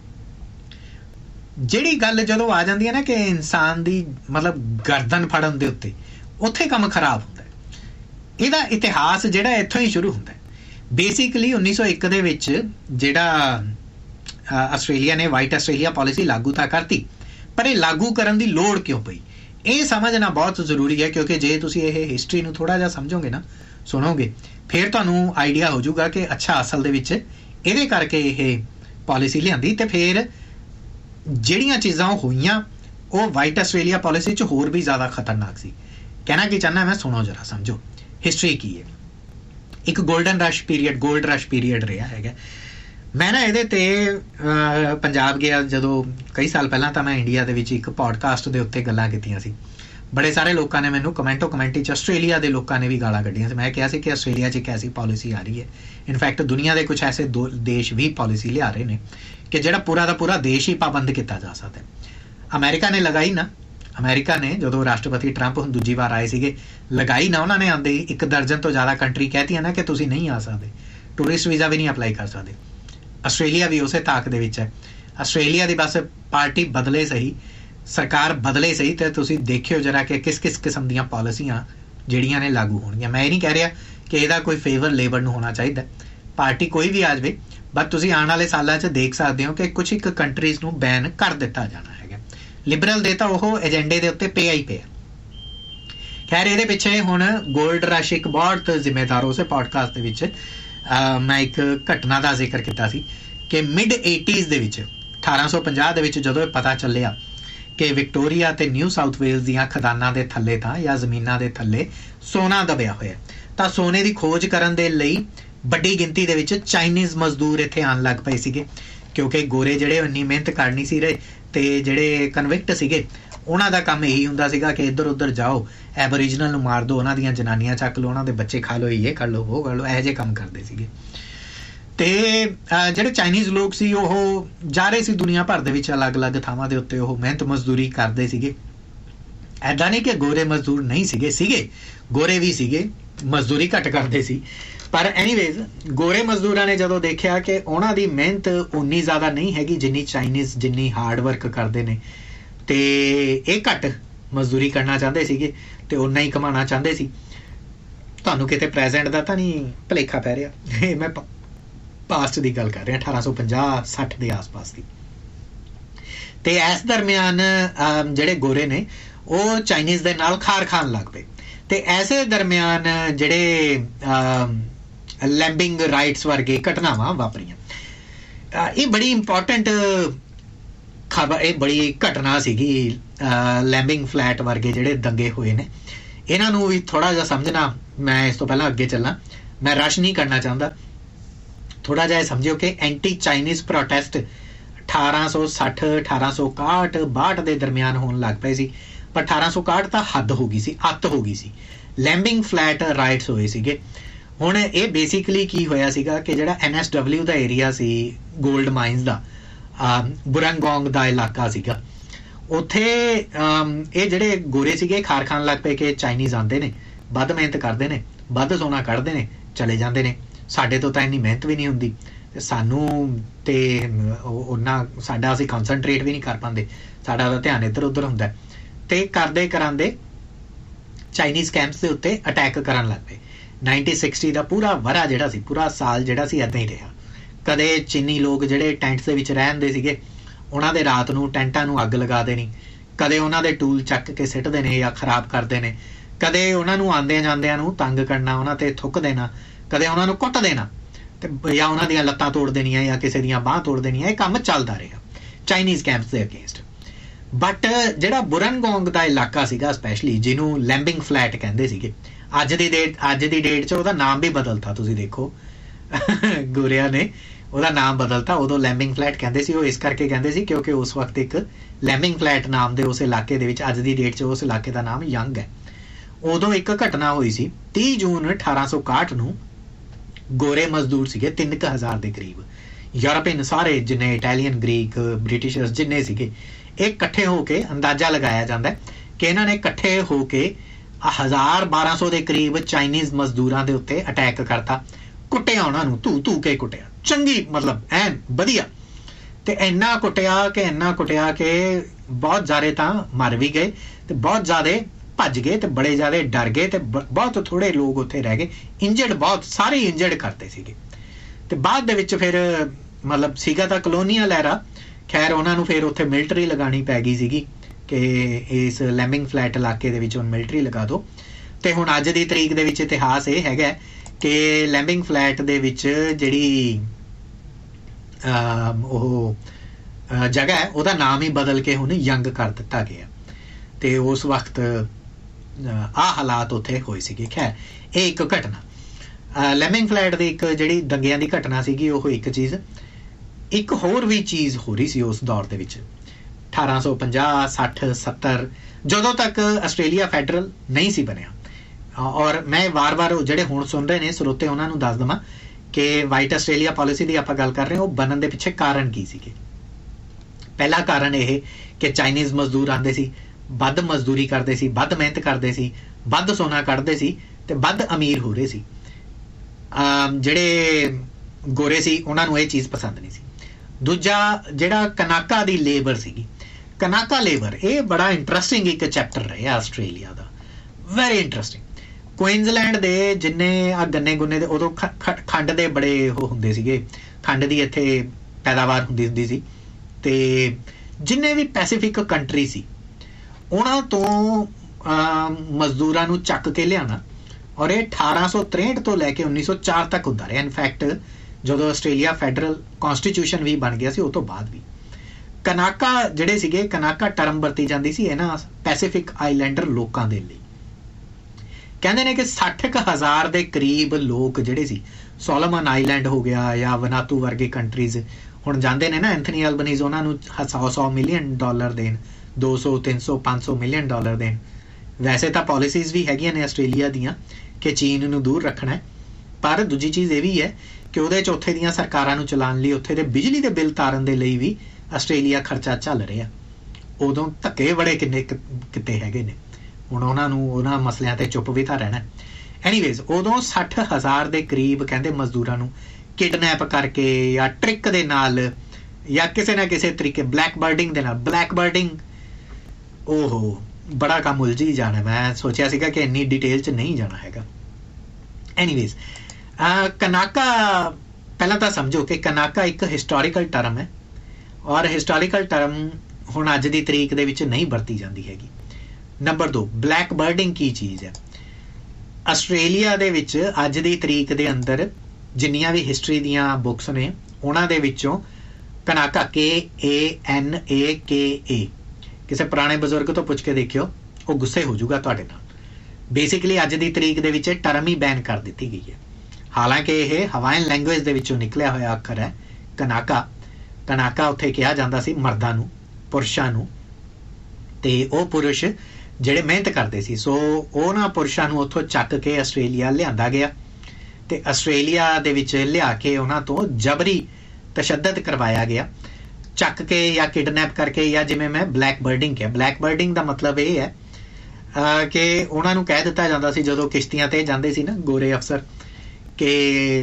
ਜਿਹੜੀ ਗੱਲ ਜਦੋਂ ਆ ਜਾਂਦੀ ਹੈ ਨਾ ਕਿ ਇਨਸਾਨ ਦੀ ਮਤਲਬ ਗਰਦਨ ਫੜਨ ਦੇ ਉੱਤੇ, ਉੱਥੇ ਕੰਮ ਖਰਾਬ ਹੁੰਦਾ। ਇਹਦਾ ਇਤਿਹਾਸ ਜਿਹੜਾ ਇੱਥੋਂ ਹੀ ਸ਼ੁਰੂ ਹੁੰਦਾ। ਬੇਸਿਕਲੀ 1901 ਦੇ ਵਿੱਚ ਜਿਹੜਾ ਆਸਟ੍ਰੇਲੀਆ ਨੇ ਵਾਈਟ ਆਸਟ੍ਰੇਲੀਆ ਪਾਲਿਸੀ ਲਾਗੂ ਤਾਂ ਕਰਤੀ, ਪਰ ਇਹ ਲਾਗੂ ਕਰਨ ਦੀ ਲੋੜ ਕਿਉਂ ਪਈ, ਇਹ ਸਮਝਣਾ ਬਹੁਤ ਜ਼ਰੂਰੀ ਹੈ। ਕਿਉਂਕਿ ਜੇ ਤੁਸੀਂ ਇਹ ਹਿਸਟਰੀ ਨੂੰ ਥੋੜ੍ਹਾ ਜਿਹਾ ਸਮਝੋਗੇ ਨਾ, ਸੁਣੋਗੇ, ਫਿਰ ਤੁਹਾਨੂੰ ਆਈਡੀਆ ਹੋ ਜਾਊਗਾ ਕਿ ਅੱਛਾ ਅਸਲ ਦੇ ਵਿੱਚ ਇਹਦੇ ਕਰਕੇ ਇਹ ਪਾਲਿਸੀ ਲਿਆਂਦੀ। ਤੇ ਫਿਰ ਜਿਹੜੀਆਂ ਚੀਜ਼ਾਂ ਹੋਈਆਂ ਉਹ ਵਾਈਟ ਆਸਟ੍ਰੇਲੀਆ ਪਾਲਿਸੀ 'ਚ ਹੋਰ ਵੀ ਜ਼ਿਆਦਾ ਖਤਰਨਾਕ ਸੀ। ਕਹਿਣਾ ਕੀ ਚਾਹੁੰਦਾ ਮੈਂ, ਸੁਣੋ ਜਰਾ, ਸਮਝੋ ਹਿਸਟਰੀ ਕੀ ਹੈ। ਇੱਕ ਗੋਲਡ ਰਸ਼ ਪੀਰੀਅਡ ਰਿਹਾ ਹੈਗਾ। ਮੈਂ ਨਾ ਇਹਦੇ ਤੇ ਪੰਜਾਬ ਗਿਆ ਜਦੋਂ ਕਈ ਸਾਲ ਪਹਿਲਾਂ, ਤਾਂ ਮੈਂ ਇੰਡੀਆ ਦੇ ਵਿੱਚ ਇੱਕ ਪੋਡਕਾਸਟ ਦੇ ਉੱਤੇ ਗੱਲਾਂ ਕੀਤੀਆਂ ਸੀ। ਬੜੇ ਸਾਰੇ ਲੋਕਾਂ ਨੇ ਮੈਨੂੰ ਕਮੈਂਟੀ 'ਚ, ਆਸਟ੍ਰੇਲੀਆ ਦੇ ਲੋਕਾਂ ਨੇ ਵੀ ਗਾਲਾਂ ਕੱਢੀਆਂ ਸੀ। ਮੈਂ ਕਿਹਾ ਸੀ ਕਿ ਆਸਟ੍ਰੇਲੀਆ 'ਚ ਇੱਕ ਐਸੀ ਪਾਲਿਸੀ ਆ ਰਹੀ ਹੈ, ਇਨਫੈਕਟ ਦੁਨੀਆ ਦੇ ਕੁਛ ਐਸੇ ਦੇਸ਼ ਵੀ ਪਾਲਿਸੀ ਲਿਆ ਰਹੇ ਨੇ ਕਿ ਜਿਹੜਾ ਪੂਰਾ ਦਾ ਪੂਰਾ ਦੇਸ਼ ਹੀ ਪਾਬੰਦ ਕੀਤਾ ਜਾ ਸਕਦਾ। ਅਮਰੀਕਾ ਨੇ ਲਗਾਈ ਨਾ, ਅਮਰੀਕਾ ਨੇ ਜਦੋਂ ਰਾਸ਼ਟਰਪਤੀ ਟਰੰਪ ਹੁਣ ਦੂਜੀ ਵਾਰ ਆਏ ਸੀਗੇ, ਲਗਾਈ ਨਾ ਉਹਨਾਂ ਨੇ, ਆਉਂਦੇ 1 ਦਰਜਨ ਤੋਂ ਜ਼ਿਆਦਾ ਕੰਟਰੀ ਕਹਿਤੀਆਂ ਨਾ ਕਿ ਤੁਸੀਂ ਨਹੀਂ ਆ ਸਕਦੇ, ਟੂਰਿਸਟ ਵੀਜ਼ਾ ਵੀ ਨਹੀਂ ਅਪਲਾਈ ਕਰ ਸਕਦੇ। ਆਸਟ੍ਰੇਲੀਆ ਵੀ ਉਸੇ ਤਾਕ ਦੇ ਵਿੱਚ ਹੈ। ਆਸਟ੍ਰੇਲੀਆ ਦੀ ਬਸ ਪਾਰਟੀ ਬਦਲੇ ਸਹੀ, ਸਰਕਾਰ ਬਦਲੇ ਸਹੀ, ਤੇ ਤੁਸੀਂ ਦੇਖਿਓ ਜਰਾ ਕਿ ਕਿਸ ਕਿਸਮ ਦੀਆਂ ਪਾਲਿਸੀਆਂ ਜਿਹੜੀਆਂ ਨੇ ਲਾਗੂ ਹੋਣਗੀਆਂ। ਮੈਂ ਇਹ ਨਹੀਂ ਕਹਿ ਰਿਹਾ ਕਿ ਇਹਦਾ ਕੋਈ ਫੇਵਰ ਲੇਬਰ ਨੂੰ ਹੋਣਾ ਚਾਹੀਦਾ, ਪਾਰਟੀ ਕੋਈ ਵੀ ਆ ਜਾਵੇ, ਬਟ ਤੁਸੀਂ ਆਉਣ ਵਾਲੇ ਸਾਲਾਂ 'ਚ ਦੇਖ ਸਕਦੇ ਹੋ ਕਿ ਕੁਛ ਇੱਕ ਕੰਟਰੀਜ਼ ਨੂੰ ਬੈਨ ਕਰ ਦਿੱਤਾ ਜਾਣਾ ਹੈਗਾ। ਲਿਬਰਲ ਦੇ ਤਾਂ ਉਹ ਏਜੰਡੇ ਦੇ ਉੱਤੇ ਪਿਆ ਹੀ ਪਿਆ। ਖੈਰ, ਇਹਦੇ ਪਿੱਛੇ ਹੁਣ ਗੋਲਡ ਰਸ਼ ਇੱਕ ਬਹੁਤ ਜ਼ਿੰਮੇਦਾਰ, ਉਸੇ ਪੋਡਕਾਸਟ ਦੇ ਵਿੱਚ ਮੈਂ ਇੱਕ ਘਟਨਾ ਦਾ ਜ਼ਿਕਰ ਕੀਤਾ ਸੀ ਕਿ ਮਿਡ 80s ਦੇ ਵਿੱਚ, 1850 ਦੇ ਵਿੱਚ, ਜਦੋਂ ਇਹ ਪਤਾ ਚੱਲਿਆ ਕਿ ਵਿਕਟੋਰੀਆ ਤੇ ਨਿਊ ਸਾਊਥ ਵੇਲਜ਼ ਦੀਆਂ ਖਦਾਨਾਂ ਦੇ ਥੱਲੇ ਤਾਂ ਜਾਂ ਜ਼ਮੀਨਾਂ ਦੇ ਥੱਲੇ ਸੋਨਾ ਦਬਿਆ ਹੋਇਆ, ਤਾਂ ਸੋਨੇ ਦੀ ਖੋਜ ਕਰਨ ਦੇ ਲਈ ਵੱਡੀ ਗਿਣਤੀ ਦੇ ਵਿੱਚ ਚਾਈਨੀਜ਼ ਮਜ਼ਦੂਰ ਇੱਥੇ ਆਉਣ ਲੱਗ ਪਏ ਸੀਗੇ। ਕਿਉਂਕਿ ਗੋਰੇ ਜਿਹੜੇ ਇੰਨੀ ਮਿਹਨਤ ਕਰ ਨਹੀਂ ਸੀ ਰਹੇ, ਤੇ ਜਿਹੜੇ ਕਨਵਿਕਟ ਸੀਗੇ ਉਹਨਾਂ ਦਾ ਕੰਮ ਇਹੀ ਹੁੰਦਾ ਸੀਗਾ ਕਿ ਇੱਧਰ ਉੱਧਰ ਜਾਓ, ਐਬੋਰੀਜਨਲ ਨੂੰ ਮਾਰ ਦਿਓ, ਉਹਨਾਂ ਦੀਆਂ ਜਨਾਨੀਆਂ ਚੱਕ ਲਓ, ਉਹਨਾਂ ਦੇ ਬੱਚੇ ਖਾ ਲਓ, ਇਹ ਕਰ ਲਓ, ਉਹ ਕਰ ਲਓ, ਇਹੋ ਜਿਹੇ ਕੰਮ ਕਰਦੇ ਸੀਗੇ। ਤੇ ਜਿਹੜੇ ਚਾਈਨੀਜ਼ ਲੋਕ ਸੀ ਉਹ ਜਾ ਰਹੇ ਸੀ ਦੁਨੀਆ ਭਰ ਦੇ ਵਿੱਚ ਅਲੱਗ-ਅਲੱਗ ਥਾਵਾਂ ਦੇ ਉੱਤੇ, ਉਹ ਮਿਹਨਤ ਮਜ਼ਦੂਰੀ ਕਰਦੇ ਸੀਗੇ। ਐਦਾਂ ਨਹੀਂ ਕਿ ਗੋਰੇ ਮਜ਼ਦੂਰ ਨਹੀਂ ਸੀਗੇ, ਗੋਰੇ ਵੀ ਸੀਗੇ, ਮਜ਼ਦੂਰੀ ਘੱਟ ਕਰਦੇ ਸੀ। ਪਰ ਐਨੀਵੇਜ਼, ਗੋਰੇ ਮਜ਼ਦੂਰਾਂ ਨੇ ਜਦੋਂ ਦੇਖਿਆ ਕਿ ਉਹਨਾਂ ਦੀ ਮਿਹਨਤ ਉਨੀ ਜ਼ਿਆਦਾ ਨਹੀਂ ਹੈਗੀ ਜਿੰਨੀ ਚਾਈਨੀਜ਼, ਜਿੰਨੀ ਹਾਰਡ ਵਰਕ ਕਰਦੇ ਨੇ, ਤੇ ਇਹ ਘੱਟ ਮਜ਼ਦੂਰੀ ਕਰਨਾ ਚਾਹੁੰਦੇ ਸੀਗੇ ਤੇ ਉਨਾ ਹੀ ਕਮਾਉਣਾ ਚਾਹੁੰਦੇ ਸੀ। ਤੁਹਾਨੂੰ ਕਿਤੇ ਪ੍ਰੈਜ਼ੈਂਟ ਦਾ ਤਾਂ ਨਹੀਂ ਭੁਲੇਖਾ ਪੈ ਰਿਹਾ, ਇਹ ਮੈਂ ਪਾਸਟ ਦੀ ਗੱਲ ਕਰ ਰਿਹਾ, 1850-60 ਦੇ ਆਸ-ਪਾਸ ਦੀ। ਤੇ ਇਸ ਦਰਮਿਆਨ ਜਿਹੜੇ ਗੋਰੇ ਨੇ ਉਹ ਚਾਈਨੀਜ਼ ਦੇ ਨਾਲ ਖਾਰ ਖਾਣ ਲੱਗ ਪਏ। ਤੇ ਐਸੇ ਦਰਮਿਆਨ ਜਿਹੜੇ ਲੈਂਬਿੰਗ ਰਾਈਟਸ ਵਰਗੇ ਘਟਨਾਵਾਂ ਵਾਪਰੀਆਂ। ਇਹ ਬੜੀ ਇੰਪੋਰਟੈਂਟ ਖਬਰ, ਇਹ ਬੜੀ ਘਟਨਾ ਸੀਗੀ ਲੈਂਬਿੰਗ ਫਲੈਟ ਵਰਗੇ ਜਿਹੜੇ ਦੰਗੇ ਹੋਏ ਨੇ, ਇਹਨਾਂ ਨੂੰ ਵੀ ਥੋੜ੍ਹਾ ਜਿਹਾ ਸਮਝਣਾ। ਮੈਂ ਇਸ ਤੋਂ ਪਹਿਲਾਂ ਅੱਗੇ ਚੱਲਾਂ, ਮੈਂ ਰਸ਼ ਨਹੀਂ ਕਰਨਾ ਚਾਹੁੰਦਾ। ਥੋੜ੍ਹਾ ਜਿਹਾ ਸਮਝਿਓ ਕਿ ਐਂਟੀ ਚਾਈਨੀਜ਼ ਪ੍ਰੋਟੈਸਟ 1860 1861 62 ਦੇ ਦਰਮਿਆਨ ਹੋਣ ਲੱਗ ਪਏ ਸੀ, ਪਰ 1861 ਤਾਂ ਹੱਦ ਹੋ ਗਈ ਸੀ, ਅੱਤ ਹੋ ਗਈ ਸੀ। ਲੈਂਬਿੰਗ ਫਲੈਟ ਰਾਈਟਸ ਹੋਏ ਸੀਗੇ। ਹੁਣ ਇਹ ਬੇਸਿਕਲੀ ਕੀ ਹੋਇਆ ਸੀਗਾ ਕਿ ਜਿਹੜਾ NSW ਦਾ ਏਰੀਆ ਸੀ, ਗੋਲਡ ਮਾਈਨਸ ਦਾ, ਬੁਰੰਗੋਂਗ ਦਾ ਇਲਾਕਾ ਸੀਗਾ, ਉੱਥੇ ਇਹ ਜਿਹੜੇ ਗੋਰੇ ਸੀਗੇ ਖਾਰ ਖਾਣ ਲੱਗ ਪਏ ਕਿ ਚਾਈਨੀਜ਼ ਆਉਂਦੇ ਨੇ, ਵੱਧ ਮਿਹਨਤ ਕਰਦੇ ਨੇ, ਵੱਧ ਸੋਨਾ ਕੱਢਦੇ ਨੇ, ਚਲੇ ਜਾਂਦੇ ਨੇ, ਸਾਡੇ ਤੋਂ ਤਾਂ ਇੰਨੀ ਮਿਹਨਤ ਵੀ ਨਹੀਂ ਹੁੰਦੀ, ਸਾਨੂੰ ਤੇ ਉਹਨਾਂ ਸਾਡਾ ਅਸੀਂ ਕਨਸਨਟਰੇਟ ਵੀ ਨਹੀਂ ਕਰ ਪਾਉਂਦੇ, ਸਾਡਾ ਤਾਂ ਧਿਆਨ ਇੱਧਰ ਉੱਧਰ ਹੁੰਦਾ। ਤੇ ਕਰਦੇ ਕਰਾਂਦੇ ਚਾਈਨੀਜ਼ ਕੈਂਪਸ ਦੇ ਉੱਤੇ ਅਟੈਕ ਕਰਨ ਲੱਗ ਪਏ। 1960 ਦਾ ਪੂਰਾ ਵਰ੍ਹਾ ਜਿਹੜਾ ਸੀ, ਪੂਰਾ ਸਾਲ ਜਿਹੜਾ ਸੀ ਇੱਦਾਂ ਹੀ ਰਿਹਾ। ਕਦੇ ਚੀਨੀ ਲੋਕ ਜਿਹੜੇ ਟੈਂਟਸ ਦੇ ਵਿੱਚ ਰਹਿੰਦੇ ਸੀਗੇ, ਉਹਨਾਂ ਦੇ ਰਾਤ ਨੂੰ ਟੈਂਟਾਂ ਨੂੰ ਅੱਗ ਲਗਾ ਦੇਣੀ, ਕਦੇ ਉਹਨਾਂ ਦੇ ਟੂਲ ਚੱਕ ਕੇ ਸਿੱਟ ਦੇਣੇ ਜਾਂ ਖਰਾਬ ਕਰ ਦੇਣੇ, ਕਦੇ ਉਹਨਾਂ ਨੂੰ ਆਉਂਦਿਆਂ ਜਾਂਦਿਆਂ ਨੂੰ ਤੰਗ ਕਰਨਾ, ਉਹਨਾਂ ਤੇ ਥੁੱਕ ਦੇਣਾ, ਕਦੇ ਉਹਨਾਂ ਨੂੰ ਕੁੱਟ ਦੇਣਾ, ਤੇ ਜਾਂ ਉਹਨਾਂ ਦੀਆਂ ਲੱਤਾਂ ਤੋੜ ਦੇਣੀਆਂ ਜਾਂ ਕਿਸੇ ਦੀਆਂ ਬਾਂਹ ਤੋੜ ਦੇਣੀਆਂ। ਇਹ ਕੰਮ ਚੱਲਦਾ ਰਿਹਾ ਚਾਈਨੀਜ਼ ਕੈਂਪਸ ਦੇ ਅਗੇਂਸਟ। ਬਟ ਜਿਹੜਾ ਬੁਰਨਗੋਂਗ ਦਾ ਇਲਾਕਾ ਸੀਗਾ ਸਪੈਸ਼ਲੀ, ਜਿਹਨੂੰ ਲੈਂਬਿੰਗ ਫਲੈਟ ਕਹਿੰਦੇ ਸੀਗੇ, ਅੱਜ ਦੀ ਡੇਟ 'ਚ ਉਹਦਾ ਨਾਮ ਵੀ ਬਦਲਤਾ। ਤੁਸੀਂ ਦੇਖੋ ਗੋਰਿਆਂ ਨੇ ਉਹਦਾ ਨਾਮ ਬਦਲਤਾ। ਉਦੋਂ ਲੈਂਬਿੰਗ ਫਲੈਟ ਕਹਿੰਦੇ ਸੀ, ਉਹ ਇਸ ਕਰਕੇ ਕਹਿੰਦੇ ਸੀ ਕਿਉਂਕਿ ਉਸ ਵਕਤ ਇੱਕ ਲੈਂਬਿੰਗ ਫਲੈਟ ਨਾਮ ਦੇ ਉਸ ਇਲਾਕੇ ਦੇ ਵਿੱਚ, ਅੱਜ ਦੀ ਡੇਟ 'ਚ ਉਸ ਇਲਾਕੇ ਦਾ ਨਾਮ ਯੰਗ ਹੈ। ਉਦੋਂ ਇੱਕ ਘਟਨਾ ਹੋਈ ਸੀ 30 ਜੂਨ 1861 ਨੂੰ। ਗੋਰੇ ਮਜ਼ਦੂਰ ਸੀਗੇ 3000 ਦੇ ਕਰੀਬ, ਯੂਰਪੀਅਨ ਸਾਰੇ, ਜਿੰਨੇ ਇਟਾਲੀਅਨ, ਗ੍ਰੀਕ, ਬ੍ਰਿਟਿਸ਼ਰਸ ਜਿੰਨੇ ਸੀਗੇ, ਇਹ ਇਕੱਠੇ ਹੋ ਕੇ, ਅੰਦਾਜ਼ਾ ਲਗਾਇਆ ਜਾਂਦਾ ਕਿ ਇਹਨਾਂ ਨੇ ਇਕੱਠੇ ਹੋ ਕੇ 1200 ਦੇ ਕਰੀਬ ਚਾਈਨੀਜ਼ ਮਜ਼ਦੂਰਾਂ ਦੇ ਉੱਤੇ ਅਟੈਕ ਕਰਤਾ, ਕੁੱਟਿਆ ਉਹਨਾਂ ਨੂੰ, ਧੂ ਕੇ ਕੁੱਟਿਆ, ਚੰਗੀ ਮਤਲਬ ਐਨ ਵਧੀਆ। ਤੇ ਇੰਨਾ ਕੁੱਟਿਆ ਕਿ ਬਹੁਤ ਜ਼ਿਆਦਾ ਤਾਂ ਮਰ ਵੀ ਗਏ ਤੇ ਬਹੁਤ ਜ਼ਿਆਦਾ ਭੱਜ ਗਏ ਤੇ ਬੜੇ ਜ਼ਿਆਦਾ ਡਰ ਗਏ ਤੇ ਬਹੁਤ ਥੋੜੇ ਲੋਕ ਉੱਥੇ ਰਹਿ ਗਏ। ਇੰਜਰਡ ਬਹੁਤ ਸਾਰੇ ਇੰਜਰਡ ਕਰਦੇ ਸੀਗੇ। ਤੇ ਬਾਅਦ ਦੇ ਵਿੱਚ ਫਿਰ ਮਤਲਬ ਸੀਗਾ ਤਾਂ ਕਲੋਨੀਅਲ ਐਰਾ, ਖੈਰ ਉਹਨਾਂ ਨੂੰ ਫਿਰ ਉੱਥੇ ਮਿਲਟਰੀ ਲਗਾਉਣੀ ਪੈ ਗਈ ਸੀਗੀ ਕਿ ਇਸ ਲੈਂਬਿੰਗ ਫਲੈਟ ਇਲਾਕੇ ਦੇ ਵਿੱਚ ਹੁਣ ਮਿਲਟਰੀ ਲਗਾ ਦਿਓ। ਤੇ ਹੁਣ ਅੱਜ ਦੀ ਤਰੀਕ ਦੇ ਵਿੱਚ ਇਤਿਹਾਸ ਇਹ ਹੈਗਾ ਕਿ ਲੈਂਬਿੰਗ ਫਲੈਟ ਦੇ ਵਿੱਚ ਜਿਹੜੀ ਉਹ ਜਗ੍ਹਾ ਹੈ, ਉਹਦਾ ਨਾਮ ਹੀ ਬਦਲ ਕੇ ਹੁਣ ਯੰਗ ਕਰ ਦਿੱਤਾ ਗਿਆ। ਤੇ ਉਸ ਵਕਤ ਆਹ ਹਾਲਾਤ ਉੱਥੇ ਹੋਏ ਸੀਗੇ। ਖੈਰ ਇਹ ਇੱਕ ਘਟਨਾ, ਲੈਂਬਿੰਗ ਫਲੈਟ ਦੀ ਇੱਕ ਜਿਹੜੀ ਦੰਗਿਆਂ ਦੀ ਘਟਨਾ ਸੀਗੀ, ਉਹ ਇੱਕ ਚੀਜ਼। ਇੱਕ ਹੋਰ ਵੀ ਚੀਜ਼ ਹੋ ਰਹੀ ਸੀ ਉਸ ਦੌਰ ਦੇ ਵਿੱਚ, 1850, 60, 70, ਜਦੋਂ ਤੱਕ ਆਸਟ੍ਰੇਲੀਆ ਫੈਡਰਲ ਨਹੀਂ ਸੀ ਬਣਿਆ। ਔਰ ਮੈਂ ਵਾਰ-ਵਾਰ ਜਿਹੜੇ ਹੁਣ ਸੁਣ ਰਹੇ ਨੇ ਸਰੋਤੇ, ਉਹਨਾਂ ਨੂੰ ਦੱਸ ਦੇਵਾਂ ਕਿ ਵਾਈਟ ਆਸਟ੍ਰੇਲੀਆ ਪਾਲਿਸੀ ਦੀ ਆਪਾਂ ਗੱਲ ਕਰ ਰਹੇ ਹਾਂ, ਉਹ ਬਣਨ ਦੇ ਪਿੱਛੇ ਕਾਰਨ ਕੀ ਸੀਗੇ। ਪਹਿਲਾ ਕਾਰਨ ਇਹ ਕਿ ਚਾਈਨੀਜ਼ ਮਜ਼ਦੂਰ ਆਉਂਦੇ ਸੀ, ਵੱਧ ਮਜ਼ਦੂਰੀ ਕਰਦੇ ਸੀ, ਵੱਧ ਮਿਹਨਤ ਕਰਦੇ ਸੀ, ਵੱਧ ਸੋਨਾ ਕੱਢਦੇ ਸੀ ਤੇ ਵੱਧ ਅਮੀਰ ਹੋ ਰਹੇ ਸੀ। ਜਿਹੜੇ ਗੋਰੇ ਸੀ ਉਹਨਾਂ ਨੂੰ ਇਹ ਚੀਜ਼ ਪਸੰਦ ਨਹੀਂ ਸੀ। ਦੂਜਾ ਜਿਹੜਾ ਕਨਾਕਾ ਦੀ ਲੇਬਰ ਸੀਗੀ, ਕਨਾਕਾ ਲੇਬਰ, ਇਹ ਬੜਾ ਇੰਟਰਸਟਿੰਗ ਇੱਕ ਚੈਪਟਰ ਰਿਹਾ ਆਸਟ੍ਰੇਲੀਆ ਦਾ, ਵੈਰੀ ਇੰਟਰਸਟਿੰਗ। ਕੁਇਨਜ਼ਲੈਂਡ ਦੇ ਜਿੰਨੇ ਆ ਗੰਨੇ ਗੁੰਨੇ ਦੇ, ਉਦੋਂ ਖੰਡ ਦੇ ਬੜੇ ਉਹ ਹੁੰਦੇ ਸੀਗੇ, ਖੰਡ ਦੀ ਇੱਥੇ ਪੈਦਾਵਾਰ ਹੁੰਦੀ ਸੀ। ਤੇ ਜਿੰਨੇ ਵੀ ਪੈਸੀਫਿਕ ਕੰਟਰੀ ਸੀ, ਉਹਨਾਂ ਤੋਂ ਮਜ਼ਦੂਰਾਂ ਨੂੰ ਚੱਕ ਕੇ ਲਿਆਉਣਾ, ਔਰ ਇਹ 1863 ਤੋਂ ਲੈ ਕੇ 1904 ਤੱਕ ਹੁੰਦਾ ਰਿਹਾ। ਇਨਫੈਕਟ ਜਦੋਂ ਆਸਟ੍ਰੇਲੀਆ ਫੈਡਰਲ ਕੌਂਸਟੀਟਿਊਸ਼ਨ ਵੀ ਬਣ ਗਿਆ ਸੀ, ਉਹ ਤੋਂ ਬਾਅਦ ਵੀ ਕਨਾਕਾ ਜਿਹੜੇ ਸੀਗੇ, ਕਨਾਕਾ ਟਰਮ ਵਰਤੀ ਜਾਂਦੀ ਸੀ ਇਹਨਾਂ ਪੈਸੀਫਿਕ ਆਈਲੈਂਡਰ ਲੋਕਾਂ ਦੇ ਲਈ। ਕਹਿੰਦੇ ਨੇ ਕਿ 60,000 ਦੇ ਕਰੀਬ ਲੋਕ ਜਿਹੜੇ ਸੀ, ਸੋਲੋਮਨ ਆਈਲੈਂਡ ਹੋ ਗਿਆ ਜਾਂ ਵਨਾਤੂ ਵਰਗੇ ਕੰਟਰੀਜ਼, ਹੁਣ ਜਾਂਦੇ ਨੇ ਨਾ ਐਂਥਨੀ ਐਲਬਨੀਜ਼, ਉਹਨਾਂ ਨੂੰ $100 ਮਿਲੀਅਨ ਦੇਣ, 200, 300, 500 ਮਿਲੀਅਨ ਦੇਣ। ਵੈਸੇ ਤਾਂ ਪਾਲਿਸੀਜ਼ ਵੀ ਹੈਗੀਆਂ ਨੇ ਆਸਟ੍ਰੇਲੀਆ ਦੀਆਂ ਕਿ ਚੀਨ ਨੂੰ ਦੂਰ ਰੱਖਣਾ ਹੈ, ਪਰ ਦੂਜੀ ਚੀਜ਼ ਇਹ ਵੀ ਹੈ ਕਿ ਉਹਦੇ 'ਚ ਉੱਥੇ ਦੀਆਂ ਸਰਕਾਰਾਂ ਨੂੰ ਚਲਾਉਣ ਲਈ, ਉੱਥੇ ਦੇ ਬਿਜਲੀ ਦੇ ਬਿੱਲ ਤਾਰਨ ਦੇ ਲਈ ਵੀ ਆਸਟ੍ਰੇਲੀਆ ਖਰਚਾ ਝੱਲ ਰਿਹਾ। ਉਦੋਂ ਧੱਕੇ ਬੜੇ ਕਿਤੇ ਹੈਗੇ ਨੇ, ਹੁਣ ਉਹਨਾਂ ਨੂੰ ਉਹਨਾਂ ਮਸਲਿਆਂ ਤੇ ਚੁੱਪ ਵੀ ਤਾਂ ਰਹਿਣਾ। ਐਨੀਵੇਜ਼ ਉਦੋਂ 60,000 ਦੇ ਕਰੀਬ ਕਹਿੰਦੇ ਮਜ਼ਦੂਰਾਂ ਨੂੰ ਕਿਡਨੈਪ ਕਰਕੇ ਜਾਂ ਟ੍ਰਿਕ ਦੇ ਨਾਲ ਜਾਂ ਕਿਸੇ ਨਾ ਕਿਸੇ ਤਰੀਕੇ ਬਲੈਕ ਬਰਡਿੰਗ ਦੇ ਨਾਲ, ਬਲੈਕ ਬਰਡਿੰਗ ਓਹੋ ਬੜਾ ਕੰਮ ਉਲਝੀ ਜਾਣਾ। ਮੈਂ ਸੋਚਿਆ ਸੀਗਾ ਕਿ ਇੰਨੀ ਡਿਟੇਲ 'ਚ ਨਹੀਂ ਜਾਣਾ ਹੈਗਾ। ਐਨੀਵੇਜ਼ ਕਨਾਕਾ, ਪਹਿਲਾਂ ਤਾਂ ਸਮਝੋ ਕਿ ਕਨਾਕਾ ਇੱਕ ਹਿਸਟੋਰੀਕਲ ਟਰਮ ਹੈ, ਔਰ ਹਿਸਟੋਰੀਕਲ ਟਰਮ ਹੁਣ ਅੱਜ ਦੀ ਤਰੀਕ ਦੇ ਵਿੱਚ ਨਹੀਂ ਵਰਤੀ ਜਾਂਦੀ ਹੈਗੀ। ਨੰਬਰ 2, ਬਲੈਕ ਬਰਡਿੰਗ ਕੀ ਚੀਜ਼ ਹੈ। ਆਸਟ੍ਰੇਲੀਆ ਦੇ ਵਿੱਚ ਅੱਜ ਦੀ ਤਰੀਕ ਦੇ ਅੰਦਰ ਜਿੰਨੀਆਂ ਵੀ ਹਿਸਟਰੀ ਦੀਆਂ ਬੁੱਕਸ ਨੇ, ਉਹਨਾਂ ਦੇ ਵਿੱਚੋਂ ਕਨਾਕਾ, KANAKA, ਕਿਸੇ ਪੁਰਾਣੇ ਬਜ਼ੁਰਗ ਤੋਂ ਪੁੱਛ ਕੇ ਦੇਖਿਓ, ਉਹ ਗੁੱਸੇ ਹੋ ਜਾਊਗਾ ਤੁਹਾਡੇ ਨਾਲ। ਬੇਸਿਕਲੀ ਅੱਜ ਦੀ ਤਰੀਕ ਦੇ ਵਿੱਚ ਟਰਮ ਹੀ ਬੈਨ ਕਰ ਦਿੱਤੀ ਗਈ ਹੈ। ਹਾਲਾਂਕਿ ਇਹ ਹਵਾਈਨ ਲੈਂਗੁਏਜ ਦੇ ਵਿੱਚੋਂ ਨਿਕਲਿਆ ਹੋਇਆ ਅੱਖਰ ਹੈ ਕਨਾਕਾ। ਕਨਾਕਾ ਉੱਥੇ ਕਿਹਾ ਜਾਂਦਾ ਸੀ ਮਰਦਾਂ ਨੂੰ, ਪੁਰਸ਼ਾਂ ਨੂੰ, ਤੇ ਉਹ ਪੁਰਸ਼ ਜਿਹੜੇ ਮਿਹਨਤ ਕਰਦੇ ਸੀ। ਸੋ ਉਹਨਾਂ ਪੁਰਸ਼ਾਂ ਨੂੰ ਉੱਥੋਂ ਚੱਕ ਕੇ ਆਸਟ੍ਰੇਲੀਆ ਲਿਆਂਦਾ ਗਿਆ ਤੇ ਆਸਟ੍ਰੇਲੀਆ ਦੇ ਵਿੱਚ ਲਿਆ ਕੇ ਉਹਨਾਂ ਤੋਂ ਜਬਰੀ ਤਸ਼ੱਦਦ ਕਰਵਾਇਆ ਗਿਆ, ਚੱਕ ਕੇ ਜਾਂ ਕਿਡਨੈਪ ਕਰਕੇ, ਜਾਂ ਜਿਵੇਂ ਮੈਂ ਬਲੈਕ ਬਰਡਿੰਗ ਕਿਹਾ। ਬਲੈਕ ਬਰਡਿੰਗ ਦਾ ਮਤਲਬ ਇਹ ਹੈ ਕਿ ਉਹਨਾਂ ਨੂੰ ਕਹਿ ਦਿੱਤਾ ਜਾਂਦਾ ਸੀ ਜਦੋਂ ਕਿਸ਼ਤੀਆਂ ਤੇ ਜਾਂਦੇ ਸੀ ਨਾ ਗੋਰੇ ਅਫਸਰ, ਕਿ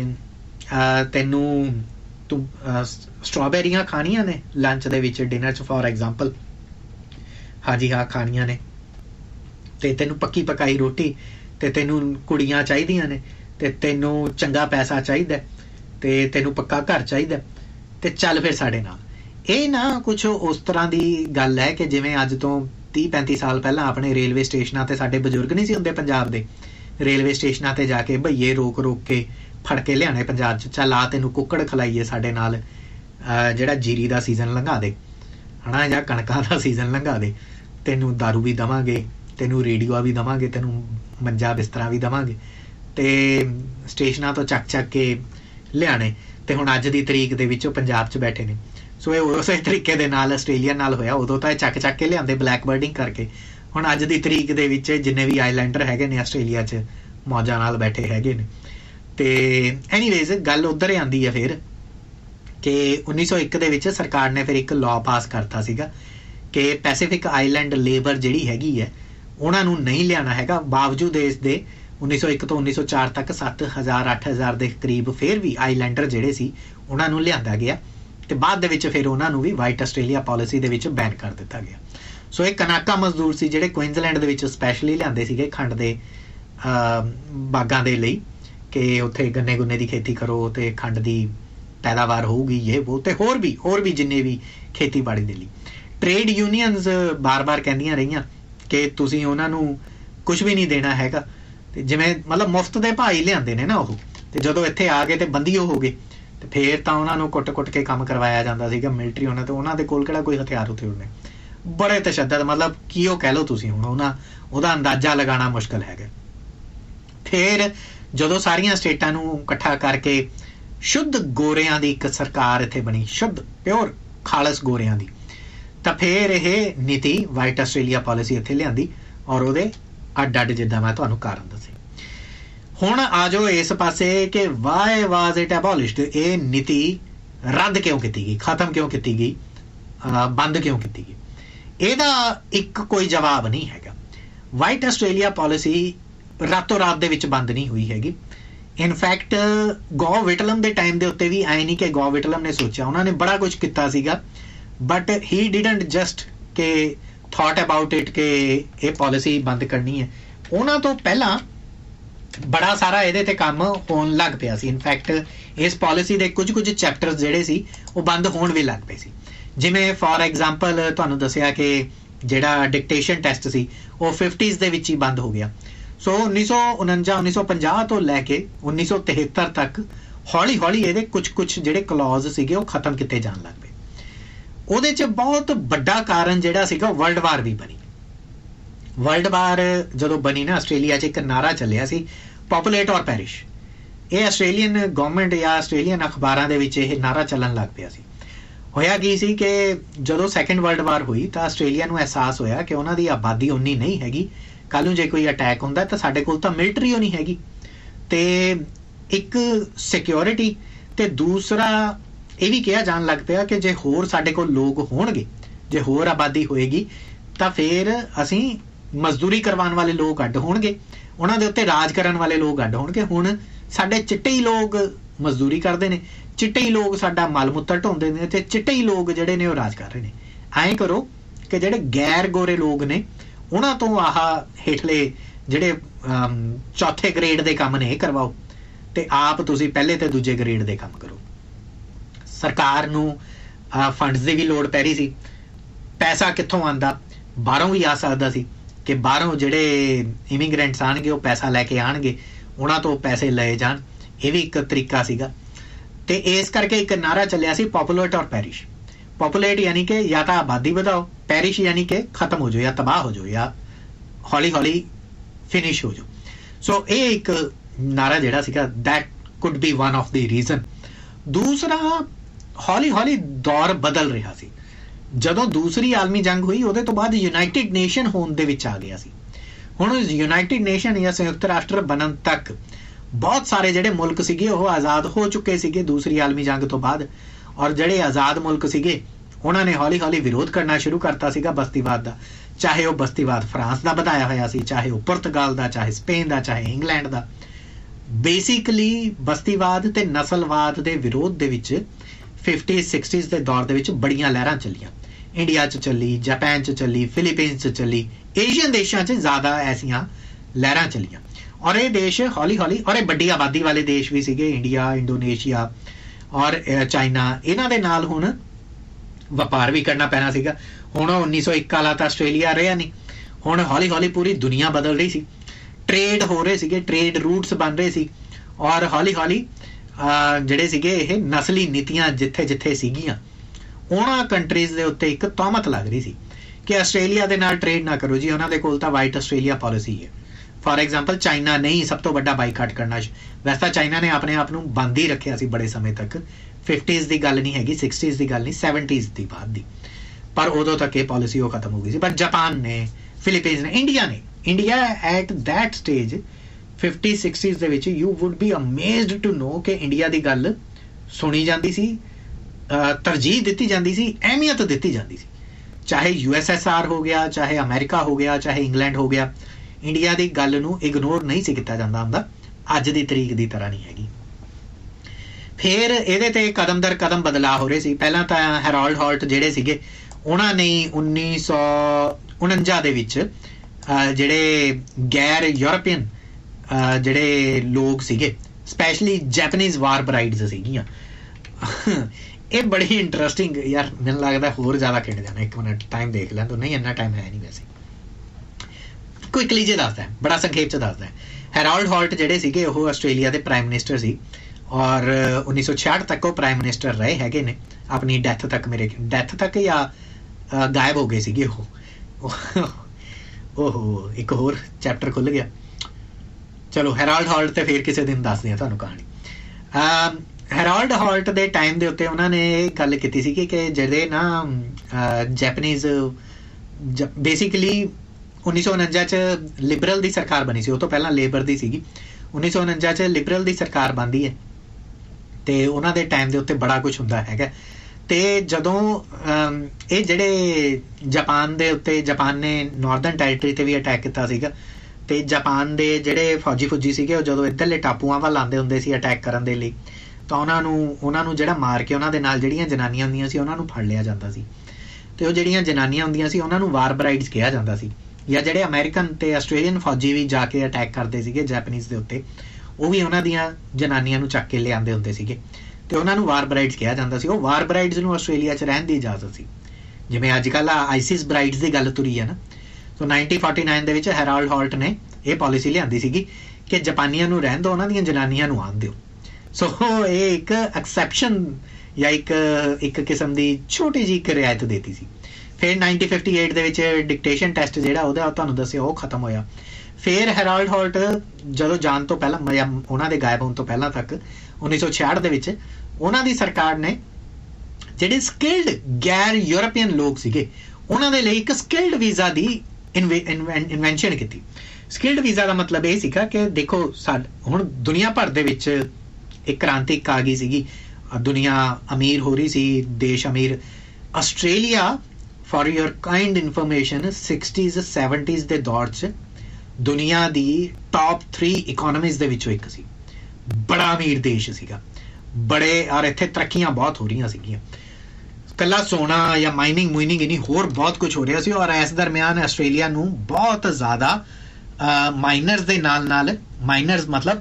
ਤੂੰ ਸਟ੍ਰਾਬੇਰੀਆਂ ਖਾਣੀਆਂ ਨੇ ਲੰਚ ਦੇ ਵਿੱਚ, ਡਿਨਰ 'ਚ ਫੋਰ ਐਗਜ਼ਾਮਪਲ, ਹਾਂਜੀ ਹਾਂ ਖਾਣੀਆਂ ਨੇ, ਤੇ ਤੈਨੂੰ ਪੱਕੀ ਪਕਾਈ ਰੋਟੀ, ਤੇ ਤੈਨੂੰ ਕੁੜੀਆਂ ਚਾਹੀਦੀਆਂ ਨੇ, ਤੇ ਤੈਨੂੰ ਚੰਗਾ ਪੈਸਾ ਚਾਹੀਦਾ, ਤੇ ਤੈਨੂੰ ਪੱਕਾ ਘਰ ਚਾਹੀਦਾ, ਤੇ ਚੱਲ ਫਿਰ ਸਾਡੇ ਨਾਲ। ਇਹ ਨਾ ਕੁਛ ਉਸ ਤਰ੍ਹਾਂ ਦੀ ਗੱਲ ਹੈ ਕਿ ਜਿਵੇਂ ਅੱਜ ਤੋਂ 30-35 ਸਾਲ ਪਹਿਲਾਂ ਆਪਣੇ ਰੇਲਵੇ ਸਟੇਸ਼ਨਾਂ ਤੇ ਸਾਡੇ ਬਜ਼ੁਰਗ ਨਹੀਂ ਸੀ ਹੁੰਦੇ ਪੰਜਾਬ ਦੇ, ਰੇਲਵੇ ਸਟੇਸ਼ਨਾਂ ਤੇ ਜਾ ਕੇ ਭਈਏ ਰੋਕ ਕੇ ਫੜ ਕੇ ਲਿਆਣੇ ਪੰਜਾਬ 'ਚ, ਚੱਲ ਆ ਤੈਨੂੰ ਕੁੱਕੜ ਖਲਾਈਏ ਸਾਡੇ ਨਾਲ, ਜਿਹੜਾ ਜੀਰੀ ਦਾ ਸੀਜ਼ਨ ਲੰਘਾ ਦੇ ਹਨਾ, ਜਾਂ ਕਣਕਾਂ ਦਾ ਸੀਜ਼ਨ ਲੰਘਾ ਦੇ, ਤੈਨੂੰ ਦਾਰੂ ਵੀ ਦੇਵਾਂਗੇ, ਤੈਨੂੰ ਰੇਡੀਓ ਵੀ ਦੇਵਾਂਗੇ, ਤੈਨੂੰ ਮੰਜਾ ਬਿਸਤਰਾ ਵੀ ਦੇਵਾਂਗੇ, ਤੇ ਸਟੇਸ਼ਨਾਂ ਤੋਂ ਚੱਕ ਕੇ ਲਿਆਣੇ। ਤੇ ਹੁਣ ਅੱਜ ਦੀ ਤਰੀਕ ਦੇ ਵਿੱਚ ਉਹ ਪੰਜਾਬ 'ਚ ਬੈਠੇ ਨੇ। ਸੋ ਇਹ ਉਸੇ ਤਰੀਕੇ ਦੇ ਨਾਲ ਆਸਟ੍ਰੇਲੀਆ ਨਾਲ ਹੋਇਆ। ਉਦੋਂ ਤਾਂ ਇਹ ਚੱਕ ਕੇ ਲਿਆਂਦੇ ਬਲੈਕ ਬਰਡਿੰਗ ਕਰਕੇ, ਹੁਣ ਅੱਜ ਦੀ ਤਰੀਕ ਦੇ ਵਿੱਚ ਜਿੰਨੇ ਵੀ ਆਈਲੈਂਡਰ ਹੈਗੇ ਨੇ ਆਸਟ੍ਰੇਲੀਆ 'ਚ ਮੌਜਾਂ ਨਾਲ ਬੈਠੇ ਹੈਗੇ ਨੇ। ਤੇ ਐਨੀਵੇਜ਼ ਗੱਲ ਉੱਧਰ ਆਉਂਦੀ ਹੈ ਫਿਰ ਕਿ 1901 ਦੇ ਵਿੱਚ ਸਰਕਾਰ ਨੇ ਫਿਰ ਇੱਕ ਲਾਅ ਪਾਸ ਕਰਤਾ ਸੀਗਾ ਕਿ ਪੈਸੀਫਿਕ ਆਈਲੈਂਡ ਲੇਬਰ ਜਿਹੜੀ ਹੈਗੀ ਹੈ ਉਹਨਾਂ ਨੂੰ ਨਹੀਂ ਲਿਆਉਣਾ ਹੈਗਾ। ਬਾਵਜੂਦ ਇਸ ਦੇ 1901 ਤੋਂ 1904 ਤੱਕ 7,000-8,000 ਦੇ ਕਰੀਬ ਫਿਰ ਵੀ ਆਈਲੈਂਡਰ ਜਿਹੜੇ ਸੀ ਉਹਨਾਂ ਨੂੰ ਲਿਆਂਦਾ ਗਿਆ, ਤੇ ਬਾਅਦ ਦੇ ਵਿੱਚ ਫਿਰ ਉਹਨਾਂ ਨੂੰ ਵੀ ਵਾਈਟ ਆਸਟ੍ਰੇਲੀਆ ਪਾਲਿਸੀ ਦੇ ਵਿੱਚ ਬੈਨ ਕਰ ਦਿੱਤਾ ਗਿਆ। ਸੋ ਇਹ ਕਨਾਕਾ ਮਜ਼ਦੂਰ ਸੀ ਜਿਹੜੇ ਕੁਇਨਜ਼ਲੈਂਡ ਦੇ ਵਿੱਚ ਸਪੈਸ਼ਲੀ ਲਿਆਂਦੇ ਸੀਗੇ ਖੰਡ ਦੇ ਬਾਗਾਂ ਦੇ ਲਈ, ਕਿ ਉੱਥੇ ਗੰਨੇ ਗੁੰਨੇ ਦੀ ਖੇਤੀ ਕਰੋ ਤੇ ਖੰਡ ਦੀ ਪੈਦਾਵਾਰ ਹੋਊਗੀ, ਇਹ ਉਹ, ਤੇ ਹੋਰ ਵੀ ਜਿੰਨੇ ਵੀ ਖੇਤੀਬਾੜੀ ਦੇ ਲਈ। ਟ੍ਰੇਡ ਯੂਨੀਅਨਸ ਬਾਰ-ਬਾਰ ਕਹਿੰਦੀਆਂ ਰਹੀਆਂ ਕਿ ਤੁਸੀਂ ਉਹਨਾਂ ਨੂੰ ਕੁਝ ਵੀ ਨਹੀਂ ਦੇਣਾ ਹੈਗਾ, ਤੇ ਜਿਵੇਂ ਮਤਲਬ ਮੁਫਤ ਦੇ ਭਾਅ ਹੀ ਲਿਆਂਦੇ ਨੇ ਨਾ ਉਹ, ਤੇ ਜਦੋਂ ਇੱਥੇ ਆ ਗਏ ਤੇ ਬੰਦੀਓ ਹੋ ਗਏ, ਤੇ ਫੇਰ ਤਾਂ ਉਹਨਾਂ ਨੂੰ ਕੁੱਟ ਕੇ ਕੰਮ ਕਰਵਾਇਆ ਜਾਂਦਾ ਸੀਗਾ ਮਿਲਟਰੀ ਉਹਨਾਂ ਤੇ। ਉਹਨਾਂ ਦੇ ਕੋਲ ਕਿਹੜਾ ਕੋਈ ਹਥਿਆਰ ਨੇ, ਬੜੇ ਤਸ਼ੱਦਦ, ਮਤਲਬ ਕੀ ਉਹ ਕਹਿ ਲਓ ਤੁਸੀਂ, ਹੁਣ ਉਹਦਾ ਅੰਦਾਜ਼ਾ ਲਗਾਉਣਾ ਮੁਸ਼ਕਲ ਹੈਗਾ। ਫਿਰ ਜਦੋਂ ਸਾਰੀਆਂ ਸਟੇਟਾਂ ਨੂੰ ਇਕੱਠਾ ਕਰਕੇ ਸ਼ੁੱਧ ਗੋਰਿਆਂ ਦੀ ਇੱਕ ਸਰਕਾਰ ਇੱਥੇ ਬਣੀ, ਸ਼ੁੱਧ ਪਿਓਰ ਖਾਲਸ ਗੋਰਿਆਂ ਦੀ, ਤਾਂ ਫਿਰ ਇਹ ਨੀਤੀ ਵਾਈਟ ਆਸਟ੍ਰੇਲੀਆ ਪਾਲਿਸੀ ਇੱਥੇ ਲਿਆਂਦੀ, ਔਰ ਉਹਦੇ ਅੱਡ ਜਿੱਦਾਂ ਮੈਂ ਤੁਹਾਨੂੰ ਕਾਰਨ ਦੱਸੇ। ਹੁਣ ਆ ਜਾਓ ਇਸ ਪਾਸੇ ਕਿ ਵਾਈ ਵਾਜ਼ ਇਟ ਐਬੋਲਿਸ਼ਡ, ਇਹ ਨੀਤੀ ਰੱਦ ਕਿਉਂ ਕੀਤੀ ਗਈ, ਖਤਮ ਕਿਉਂ ਕੀਤੀ ਗਈ, ਬੰਦ ਕਿਉਂ ਕੀਤੀ ਗਈ? ਇਹਦਾ ਇੱਕ ਕੋਈ ਜਵਾਬ ਨਹੀਂ ਹੈਗਾ। ਵਾਈਟ ਆਸਟ੍ਰੇਲੀਆ ਪਾਲਿਸੀ ਰਾਤੋਂ ਰਾਤ ਦੇ ਵਿੱਚ ਬੰਦ ਨਹੀਂ ਹੋਈ ਹੈਗੀ। ਇਨਫੈਕਟ ਗੋ ਵਿਟਲਮ ਦੇ ਟਾਈਮ ਦੇ ਉੱਤੇ ਵੀ ਐ ਨਹੀਂ ਕਿ ਗੋ ਵਿਟਲਮ ਨੇ ਸੋਚਿਆ, ਉਹਨਾਂ ਨੇ ਬੜਾ ਕੁਝ ਕੀਤਾ ਸੀਗਾ, ਬਟ ਹੀ ਡਿਡਨਟ ਜਸਟ ਕਿ ਥਾਟ ਅਬਾਊਟ ਇਟ ਕਿ ਇਹ ਪਾਲਿਸੀ ਬੰਦ ਕਰਨੀ ਹੈ। ਉਹਨਾਂ ਤੋਂ ਪਹਿਲਾਂ ਬੜਾ ਸਾਰਾ ਇਹਦੇ ਤੇ ਕੰਮ ਹੋਣ ਲੱਗ ਪਿਆ ਸੀ। ਇਨਫੈਕਟ ਇਸ ਪਾਲਿਸੀ ਦੇ ਕੁਝ ਚੈਪਟਰਸ ਜਿਹੜੇ ਸੀ ਉਹ ਬੰਦ ਹੋਣ ਵੀ ਲੱਗ ਪਏ ਸੀ। ਜਿਵੇਂ ਫੋਰ ਐਗਜ਼ਾਮਪਲ ਤੁਹਾਨੂੰ ਦੱਸਿਆ ਕਿ ਜਿਹੜਾ ਡਿਕਟੇਸ਼ਨ ਟੈਸਟ ਸੀ ਉਹ 50s ਦੇ ਵਿੱਚ ਹੀ ਬੰਦ ਹੋ ਗਿਆ। ਸੋ 1949-1950 ਤੋਂ ਲੈ ਕੇ 1973 ਤੱਕ ਹੌਲੀ ਇਹਦੇ ਕੁਝ ਜਿਹੜੇ ਕਲੌਜ਼ ਸੀਗੇ ਉਹ ਖਤਮ ਕੀਤੇ ਜਾਣ ਲੱਗ ਪਏ। ਉਹਦੇ 'ਚ ਬਹੁਤ ਵੱਡਾ ਕਾਰਨ ਜਿਹੜਾ ਸੀਗਾ ਵਰਲਡ ਵਾਰ ਵੀ ਬਣੀ। ਵਰਲਡ ਵਾਰ ਜਦੋਂ ਬਣੀ ਨਾ, ਆਸਟ੍ਰੇਲੀਆ 'ਚ ਇੱਕ ਨਾਰਾ ਚੱਲਿਆ ਸੀ, ਪੋਪੂਲੇਟ ਔਰ ਪੈਰਿਸ਼। ਇਹ ਆਸਟ੍ਰੇਲੀਅਨ ਗਵਰਨਮੈਂਟ ਜਾਂ ਆਸਟ੍ਰੇਲੀਅਨ ਅਖਬਾਰਾਂ ਦੇ ਵਿੱਚ ਇਹ ਨਾਰਾ ਚੱਲਣ ਲੱਗ ਪਿਆ ਸੀ। ਹੋਇਆ ਕੀ ਸੀ ਕਿ ਜਦੋਂ ਸੈਕੰਡ ਵਰਲਡ ਵਾਰ ਹੋਈ ਤਾਂ ਆਸਟ੍ਰੇਲੀਆ ਨੂੰ ਅਹਿਸਾਸ ਹੋਇਆ ਕਿ ਉਹਨਾਂ ਦੀ ਆਬਾਦੀ ਉਨੀ ਨਹੀਂ ਹੈਗੀ, ਕੱਲ੍ਹ ਨੂੰ ਜੇ ਕੋਈ ਅਟੈਕ ਹੁੰਦਾ ਤਾਂ ਸਾਡੇ ਕੋਲ ਤਾਂ ਮਿਲਟਰੀ ਓ ਨਹੀਂ ਹੈਗੀ, ਤੇ ਇੱਕ ਸਿਕਿਉਰਿਟੀ, ਤੇ ਦੂਸਰਾ ਇਹ ਵੀ ਕਿਹਾ ਜਾਣ ਲੱਗ ਪਿਆ ਕਿ ਜੇ ਹੋਰ ਸਾਡੇ ਕੋਲ ਲੋਕ ਹੋਣਗੇ, ਜੇ ਹੋਰ ਆਬਾਦੀ ਹੋਏਗੀ ਤਾਂ ਫਿਰ ਅਸੀਂ ਮਜ਼ਦੂਰੀ ਕਰਵਾਉਣ ਵਾਲੇ ਲੋਕ ਅੱਡ ਹੋਣਗੇ, ਉਹਨਾਂ ਦੇ ਉੱਤੇ ਰਾਜ ਕਰਨ ਵਾਲੇ ਲੋਕ ਅੱਡ ਹੋਣਗੇ। ਹੁਣ ਸਾਡੇ ਚਿੱਟੇ ਹੀ ਲੋਕ ਮਜ਼ਦੂਰੀ ਕਰਦੇ ਨੇ, ਚਿੱਟੇ ਹੀ ਲੋਕ ਸਾਡਾ ਮਲ ਮੂਤਰ ਢੋਂਦੇ ਨੇ, ਤੇ ਚਿੱਟੇ ਹੀ ਲੋਕ ਜਿਹੜੇ ਨੇ ਉਹ ਰਾਜ ਕਰ ਰਹੇ ਨੇ। ਐਂ ਕਰੋ ਕਿ ਜਿਹੜੇ ਗੈਰ ਗੋਰੇ ਲੋਕ ਨੇ ਉਹਨਾਂ ਤੋਂ ਆਹ ਹੇਠਲੇ ਜਿਹੜੇ ਚੌਥੇ ਗ੍ਰੇਡ ਦੇ ਕੰਮ ਨੇ ਇਹ ਕਰਵਾਓ, ਤੇ ਆਪ ਤੁਸੀਂ ਪਹਿਲੇ ਤੇ ਦੂਜੇ ਗ੍ਰੇਡ ਦੇ ਕੰਮ ਕਰੋ। ਸਰਕਾਰ ਨੂੰ ਫੰਡਸ ਦੀ ਵੀ ਲੋੜ ਪੈ ਰਹੀ ਸੀ। ਪੈਸਾ ਕਿੱਥੋਂ ਆਉਂਦਾ? ਬਾਹਰੋਂ ਵੀ ਆ ਸਕਦਾ ਸੀ ਕਿ ਬਾਹਰੋਂ ਜਿਹੜੇ ਇਮੀਗ੍ਰੈਂਟਸ ਆਉਣਗੇ ਉਹ ਪੈਸਾ ਲੈ ਕੇ ਆਉਣਗੇ, ਉਹਨਾਂ ਤੋਂ ਪੈਸੇ ਲਏ ਜਾਣ, ਇਹ ਵੀ ਇੱਕ ਤਰੀਕਾ ਸੀਗਾ। ਤੇ ਇਸ ਕਰਕੇ ਇੱਕ ਨਾਰਾ ਚੱਲਿਆ ਸੀ ਪੋਪੂਲੇਟ ਔਰ ਪੈਰਿਸ਼। पॉपुलेट यानी कि या तो आबादी बढ़ाओ, पैरिश यानी कि खत्म हो जाओ या तबाह हो जाओ या हौली हौली फिनिश हो जाओ। सो ये एक नारा जिहड़ा सीगा that could be one of the reason. दूसरा हौली हौली दौर बदल रहा सी। ਜਦੋਂ दूसरी आलमी जंग हुई ਉਹਦੇ ਤੋਂ ਬਾਅਦ यूनाइटेड नेशन ਹੋਣ ਦੇ ਵਿੱਚ ਆ ਗਿਆ ਸੀ। ਹੁਣ यूनाइटेड नेशन ਜਾਂ संयुक्त राष्ट्र बनन तक बहुत सारे ਜਿਹੜੇ ਮੁਲਕ ਸੀਗੇ ਉਹ ਆਜ਼ਾਦ ਹੋ ਚੁੱਕੇ ਸੀਗੇ दूसरी आलमी जंग ਤੋਂ ਬਾਅਦ, ਔਰ ਜਿਹੜੇ ਆਜ਼ਾਦ ਮੁਲਕ ਸੀਗੇ ਉਹਨਾਂ ਨੇ ਹੌਲੀ ਹੌਲੀ ਵਿਰੋਧ ਕਰਨਾ ਸ਼ੁਰੂ ਕਰਤਾ ਸੀਗਾ ਬਸਤੀਵਾਦ ਦਾ। ਚਾਹੇ ਉਹ ਬਸਤੀਵਾਦ ਫਰਾਂਸ ਦਾ ਵਧਾਇਆ ਹੋਇਆ ਸੀ, ਚਾਹੇ ਉਹ ਪੁਰਤਗਾਲ ਦਾ, ਚਾਹੇ ਸਪੇਨ ਦਾ, ਚਾਹੇ ਇੰਗਲੈਂਡ ਦਾ। ਬੇਸਿਕਲੀ ਬਸਤੀਵਾਦ ਤੇ ਨਸਲਵਾਦ ਦੇ ਵਿਰੋਧ ਦੇ ਵਿੱਚ 50s 60s ਦੇ ਦੌਰ ਦੇ ਵਿੱਚ ਬੜੀਆਂ ਲਹਿਰਾਂ ਚੱਲੀਆਂ। ਇੰਡੀਆ 'ਚ ਚੱਲੀ, ਜਾਪਾਨ 'ਚ ਚੱਲੀ, ਫਿਲੀਪੀਨਸ 'ਚ ਚੱਲੀ, ਏਸ਼ੀਅਨ ਦੇਸ਼ਾਂ 'ਚ ਜ਼ਿਆਦਾ ਐਸੀਆਂ ਲਹਿਰਾਂ ਚੱਲੀਆਂ। ਔਰ ਇਹ ਦੇਸ਼ ਹੌਲੀ ਹੌਲੀ, ਔਰ ਇਹ ਵੱਡੀ ਆਬਾਦੀ ਵਾਲੇ ਦੇਸ਼ ਵੀ ਸੀਗੇ, ਇੰਡੀਆ, ਇੰਡੋਨੇਸ਼ੀਆ ਔਰ ਚਾਈਨਾ, ਇਹਨਾਂ ਦੇ ਨਾਲ ਹੁਣ ਵਪਾਰ ਵੀ ਕਰਨਾ ਪੈਣਾ ਸੀਗਾ। ਹੁਣ 1901 ਵਾਲਾ ਤਾਂ ਆਸਟ੍ਰੇਲੀਆ ਰਿਹਾ ਨਹੀਂ। ਹੁਣ ਹੌਲੀ ਹੌਲੀ ਪੂਰੀ ਦੁਨੀਆ ਬਦਲ ਰਹੀ ਸੀ, ਟ੍ਰੇਡ ਹੋ ਰਹੇ ਸੀਗੇ, ਟ੍ਰੇਡ ਰੂਟਸ ਬਣ ਰਹੇ ਸੀ, ਔਰ ਹੌਲੀ ਹੌਲੀ ਜਿਹੜੇ ਸੀਗੇ ਇਹ ਨਸਲੀ ਨੀਤੀਆਂ ਜਿੱਥੇ ਜਿੱਥੇ ਸੀਗੀਆਂ ਉਹਨਾਂ ਕੰਟਰੀਜ਼ ਦੇ ਉੱਤੇ ਇੱਕ ਤੌਹਮਤ ਲੱਗ ਰਹੀ ਸੀ ਕਿ ਆਸਟ੍ਰੇਲੀਆ ਦੇ ਨਾਲ ਟ੍ਰੇਡ ਨਾ ਕਰੋ ਜੀ, ਉਹਨਾਂ ਦੇ ਕੋਲ ਤਾਂ ਵਾਈਟ ਆਸਟ੍ਰੇਲੀਆ ਪਾਲਿਸੀ ਹੈ। ਫਾਰ ਐਗਜ਼ਾਮਪਲ ਚਾਈਨਾ ਨੇ ਹੀ ਸਭ ਤੋਂ ਵੱਡਾ ਬਾਈਕਾਟ ਕਰਨਾ, ਵੈਸੇ ਤਾਂ ਚਾਈਨਾ ਨੇ ਆਪਣੇ ਆਪ ਨੂੰ ਬੰਦ ਹੀ ਰੱਖਿਆ ਸੀ ਬੜੇ ਸਮੇਂ ਤੱਕ। 50s ਦੀ ਗੱਲ ਨਹੀਂ ਹੈਗੀ, 60s ਦੀ ਗੱਲ ਨਹੀਂ, 70s ਦੀ ਬਾਅਦ ਦੀ, ਪਰ ਉਦੋਂ ਤੱਕ ਇਹ ਪਾਲਿਸੀ ਉਹ ਖਤਮ ਹੋ ਗਈ ਸੀ। ਪਰ ਜਾਪਾਨ ਨੇ, ਫਿਲੀਪੀਨਸ ਨੇ, India at that stage 50s 60s ਦੇ ਵਿੱਚ you wood B amazed to know ਕਿ ਇੰਡੀਆ ਦੀ ਗੱਲ ਸੁਣੀ ਜਾਂਦੀ ਸੀ, ਤਰਜੀਹ ਦਿੱਤੀ ਜਾਂਦੀ ਸੀ, ਅਹਿਮੀਅਤ ਦਿੱਤੀ ਜਾਂਦੀ ਸੀ। ਚਾਹੇ USSR ਹੋ ਗਿਆ, ਚਾਹੇ ਅਮਰੀਕਾ ਹੋ ਗਿਆ, ਚਾਹੇ ਇੰਗਲੈਂਡ ਹੋ ਗਿਆ, ਇੰਡੀਆ ਦੀ ਗੱਲ ਨੂੰ ਇਗਨੋਰ ਨਹੀਂ ਸੀ ਕੀਤਾ ਜਾਂਦਾ ਹੁੰਦਾ। ਅੱਜ ਦੀ ਤਰੀਕ ਦੀ ਤਰ੍ਹਾਂ ਨਹੀਂ ਹੈਗੀ। ਫਿਰ ਇਹਦੇ ਤੇ ਕਦਮ ਦਰ ਕਦਮ ਬਦਲਾਅ ਹੋ ਰਹੇ ਸੀ। ਪਹਿਲਾਂ ਤਾਂ ਹੈਰੋਲਡ ਹਾਲਟ ਜਿਹੜੇ ਸੀਗੇ ਉਹਨਾਂ ਨੇ 1949 ਦੇ ਵਿੱਚ ਜਿਹੜੇ ਗੈਰ ਯੂਰਪੀਅਨ ਜਿਹੜੇ ਲੋਕ ਸੀਗੇ, ਸਪੈਸ਼ਲੀ ਜੈਪਨੀਜ਼ ਵਾਰ ਬਰਾਈਡਸ ਸੀਗੀਆਂ। ਇਹ ਬੜੀ ਇੰਟਰਸਟਿੰਗ, ਯਾਰ ਮੈਨੂੰ ਲੱਗਦਾ ਹੋਰ ਜ਼ਿਆਦਾ ਖੇਡ ਜਾਣਾ। ਇੱਕ ਮਿੰਟ ਟਾਈਮ ਦੇਖ ਲੈਣ ਤੋਂ, ਨਹੀਂ ਇੰਨਾ ਟਾਈਮ ਹੈ ਨਹੀਂ ਵੈਸੇ, ਕੁਇਕਲੀ ਜੇ ਦੱਸਦਾ, ਬੜਾ ਸੰਖੇਪ 'ਚ ਦੱਸਦਾ। ਹੈਰੋਲਡ ਹਾਲਟ ਜਿਹੜੇ ਸੀਗੇ ਉਹ ਆਸਟ੍ਰੇਲੀਆ ਦੇ ਪ੍ਰਾਈਮ ਮਿਨਿਸਟਰ ਸੀ, ਔਰ 1966 ਤੱਕ ਉਹ ਪ੍ਰਾਈਮ ਮਿਨਿਸਟਰ ਰਹੇ ਹੈਗੇ ਨੇ, ਆਪਣੀ ਡੈਥ ਤੱਕ ਜਾਂ ਗਾਇਬ ਹੋ ਗਏ ਸੀਗੇ ਉਹ। ਓਹੋ, ਇੱਕ ਹੋਰ ਚੈਪਟਰ ਖੁੱਲ ਗਿਆ। ਚਲੋ ਹੈਰੋਲਡ ਹਾਲਟ ਤੇ ਫਿਰ ਕਿਸੇ ਦਿਨ ਦੱਸਦੇ ਹਾਂ ਤੁਹਾਨੂੰ ਕਹਾਣੀ। ਹੈਰੋਲਡ ਹਾਲਟ ਦੇ ਟਾਈਮ ਦੇ ਉੱਤੇ ਉਹਨਾਂ ਨੇ ਇਹ ਗੱਲ ਕੀਤੀ ਸੀ ਕਿ ਜਿਹੜੇ ਨਾ ਜੈਪਨੀਜ਼, ਬੇਸਿਕਲੀ 1949 'ਚ ਲਿਬਰਲ ਦੀ ਸਰਕਾਰ ਬਣੀ ਸੀ, ਉਹ ਤੋਂ ਪਹਿਲਾਂ ਲੇਬਰ ਦੀ ਸੀਗੀ। 1949 'ਚ ਲਿਬਰਲ ਦੀ ਸਰਕਾਰ ਬਣਦੀ ਹੈ ਤੇ ਉਹਨਾਂ ਦੇ ਟਾਈਮ ਦੇ ਉੱਤੇ ਬੜਾ ਕੁਝ ਹੁੰਦਾ ਹੈਗਾ। ਤੇ ਜਦੋਂ ਇਹ ਜਿਹੜੇ ਜਾਪਾਨ ਦੇ ਉੱਤੇ, ਜਾਪਾਨ ਨੇ ਨਾਰਦਰਨ ਟੈਰੀਟਰੀ ਤੇ ਵੀ ਅਟੈਕ ਕੀਤਾ ਸੀਗਾ, ਤੇ ਜਾਪਾਨ ਦੇ ਜਿਹੜੇ ਫੌਜੀ ਸੀਗੇ ਉਹ ਜਦੋਂ ਇੱਧਰਲੇ ਟਾਪੂਆਂ ਵੱਲ ਆਉਂਦੇ ਹੁੰਦੇ ਸੀ ਅਟੈਕ ਕਰਨ ਦੇ ਲਈ, ਤਾਂ ਉਹਨਾਂ ਨੂੰ ਜਿਹੜਾ ਮਾਰ ਕੇ ਉਹਨਾਂ ਦੇ ਨਾਲ ਜਿਹੜੀਆਂ ਜਨਾਨੀਆਂ ਹੁੰਦੀਆਂ ਸੀ ਉਹਨਾਂ ਨੂੰ ਫੜ ਲਿਆ ਜਾਂਦਾ ਸੀ। ਤੇ ਉਹ ਜਿਹੜੀਆਂ ਜਨਾਨੀਆਂ ਹੁੰਦੀਆਂ ਸੀ ਉਹਨਾਂ ਨੂੰ ਵਾਰ ਬਰਾਈਡਸ ਕਿਹਾ ਜਾਂਦਾ ਸੀ। ਜਾਂ ਜਿਹੜੇ ਅਮਰੀਕਨ ਤੇ ਆਸਟ੍ਰੇਲੀਅਨ ਫੌਜੀ ਵੀ ਜਾ ਕੇ ਅਟੈਕ ਕਰਦੇ ਸੀਗੇ ਜੈਪਨੀਜ਼ ਦੇ ਉੱਤੇ, ਉਹ ਵੀ ਉਹਨਾਂ ਦੀਆਂ ਜਨਾਨੀਆਂ ਨੂੰ ਚੱਕ ਕੇ ਲਿਆਉਂਦੇ ਹੁੰਦੇ ਸੀਗੇ ਤੇ ਉਹਨਾਂ ਨੂੰ ਵਾਰ ਬਰਾਈਡਸ ਕਿਹਾ ਜਾਂਦਾ ਸੀ। ਉਹ ਵਾਰ ਬਰਾਈਡਸ ਨੂੰ ਆਸਟ੍ਰੇਲੀਆ 'ਚ ਰਹਿਣ ਦੀ ਇਜਾਜ਼ਤ ਸੀ, ਜਿਵੇਂ ਅੱਜ ਕੱਲ੍ਹ ਆਈਸਿਸ ਬਰਾਈਡਸ ਦੀ ਗੱਲ ਤੁਰੀ ਹੈ ਨਾ। ਸੋ 1949 ਦੇ ਵਿੱਚ ਹੈਰੋਲਡ ਹਾਲਟ ਨੇ ਇਹ ਪਾਲਿਸੀ ਲਿਆਂਦੀ ਸੀਗੀ ਕਿ ਜਾਪਾਨੀਆਂ ਨੂੰ ਰਹਿਣ ਦਿਓ, ਉਹਨਾਂ ਦੀਆਂ ਜਨਾਨੀਆਂ ਨੂੰ ਆਉਣ ਦਿਓ। ਸੋ ਇਹ ਇੱਕ ਐਕਸੈਪਸ਼ਨ ਜਾਂ ਇੱਕ ਕਿਸਮ ਦੀ ਛੋਟੀ ਜਿਹੀ ਇੱਕ ਰਿਆਇਤ ਦੇਤੀ ਸੀ। ਫਿਰ 1958 ਦੇ ਵਿੱਚ ਡਿਕਟੇਸ਼ਨ ਟੈਸਟ ਜਿਹੜਾ ਉਹਦਾ ਤੁਹਾਨੂੰ ਦੱਸਿਆ ਉਹ ਖਤਮ ਹੋਇਆ। ਫਿਰ ਹੈਰੋਲਡ ਹਾਲਟ ਜਦੋਂ ਜਾਣ ਤੋਂ ਪਹਿਲਾਂ ਜਾਂ ਉਹਨਾਂ ਦੇ ਗਾਇਬ ਹੋਣ ਤੋਂ ਪਹਿਲਾਂ ਤੱਕ 1966 ਦੇ ਵਿੱਚ ਉਹਨਾਂ ਦੀ ਸਰਕਾਰ ਨੇ ਜਿਹੜੇ ਸਕਿਲਡ ਗੈਰ ਯੂਰਪੀਅਨ ਲੋਕ ਸੀਗੇ ਉਹਨਾਂ ਦੇ ਲਈ ਇੱਕ ਸਕਿਲਡ ਵੀਜ਼ਾ ਦੀ ਇਨਵੈਂਸ਼ਨ ਕੀਤੀ। ਸਕਿਲਡ ਵੀਜ਼ਾ ਦਾ ਮਤਲਬ ਇਹ ਸੀਗਾ ਕਿ ਦੇਖੋ ਹੁਣ ਦੁਨੀਆ ਭਰ ਦੇ ਵਿੱਚ ਇੱਕ ਕ੍ਰਾਂਤੀ ਆ ਗਈ ਸੀਗੀ, ਦੁਨੀਆ ਅਮੀਰ ਹੋ ਰਹੀ ਸੀ, ਦੇਸ਼ ਅਮੀਰ। Australia for your kind information 60s 70s ਦੇ ਦੌਰ 'ਚ ਦੁਨੀਆ ਦੀ ਟੌਪ 3 ਇਕੋਨਮੀਜ਼ ਦੇ ਵਿੱਚੋਂ ਇੱਕ ਸੀ। ਬੜਾ ਅਮੀਰ ਦੇਸ਼ ਸੀਗਾ, ਬੜੇ, ਔਰ ਇੱਥੇ ਤਰੱਕੀਆਂ ਬਹੁਤ ਹੋ ਰਹੀਆਂ ਸੀਗੀਆਂ। ਕੱਲਾ ਸੋਨਾ ਜਾਂ ਮਾਈਨਿੰਗ ਹੀ ਨਹੀਂ, ਹੋਰ ਬਹੁਤ ਕੁਝ ਹੋ ਰਿਹਾ ਸੀ। ਔਰ ਇਸ ਦਰਮਿਆਨ ਆਸਟ੍ਰੇਲੀਆ ਨੂੰ ਬਹੁਤ ਜ਼ਿਆਦਾ ਮਾਈਨਰਸ ਦੇ ਨਾਲ ਮਾਈਨਰਸ ਮਤਲਬ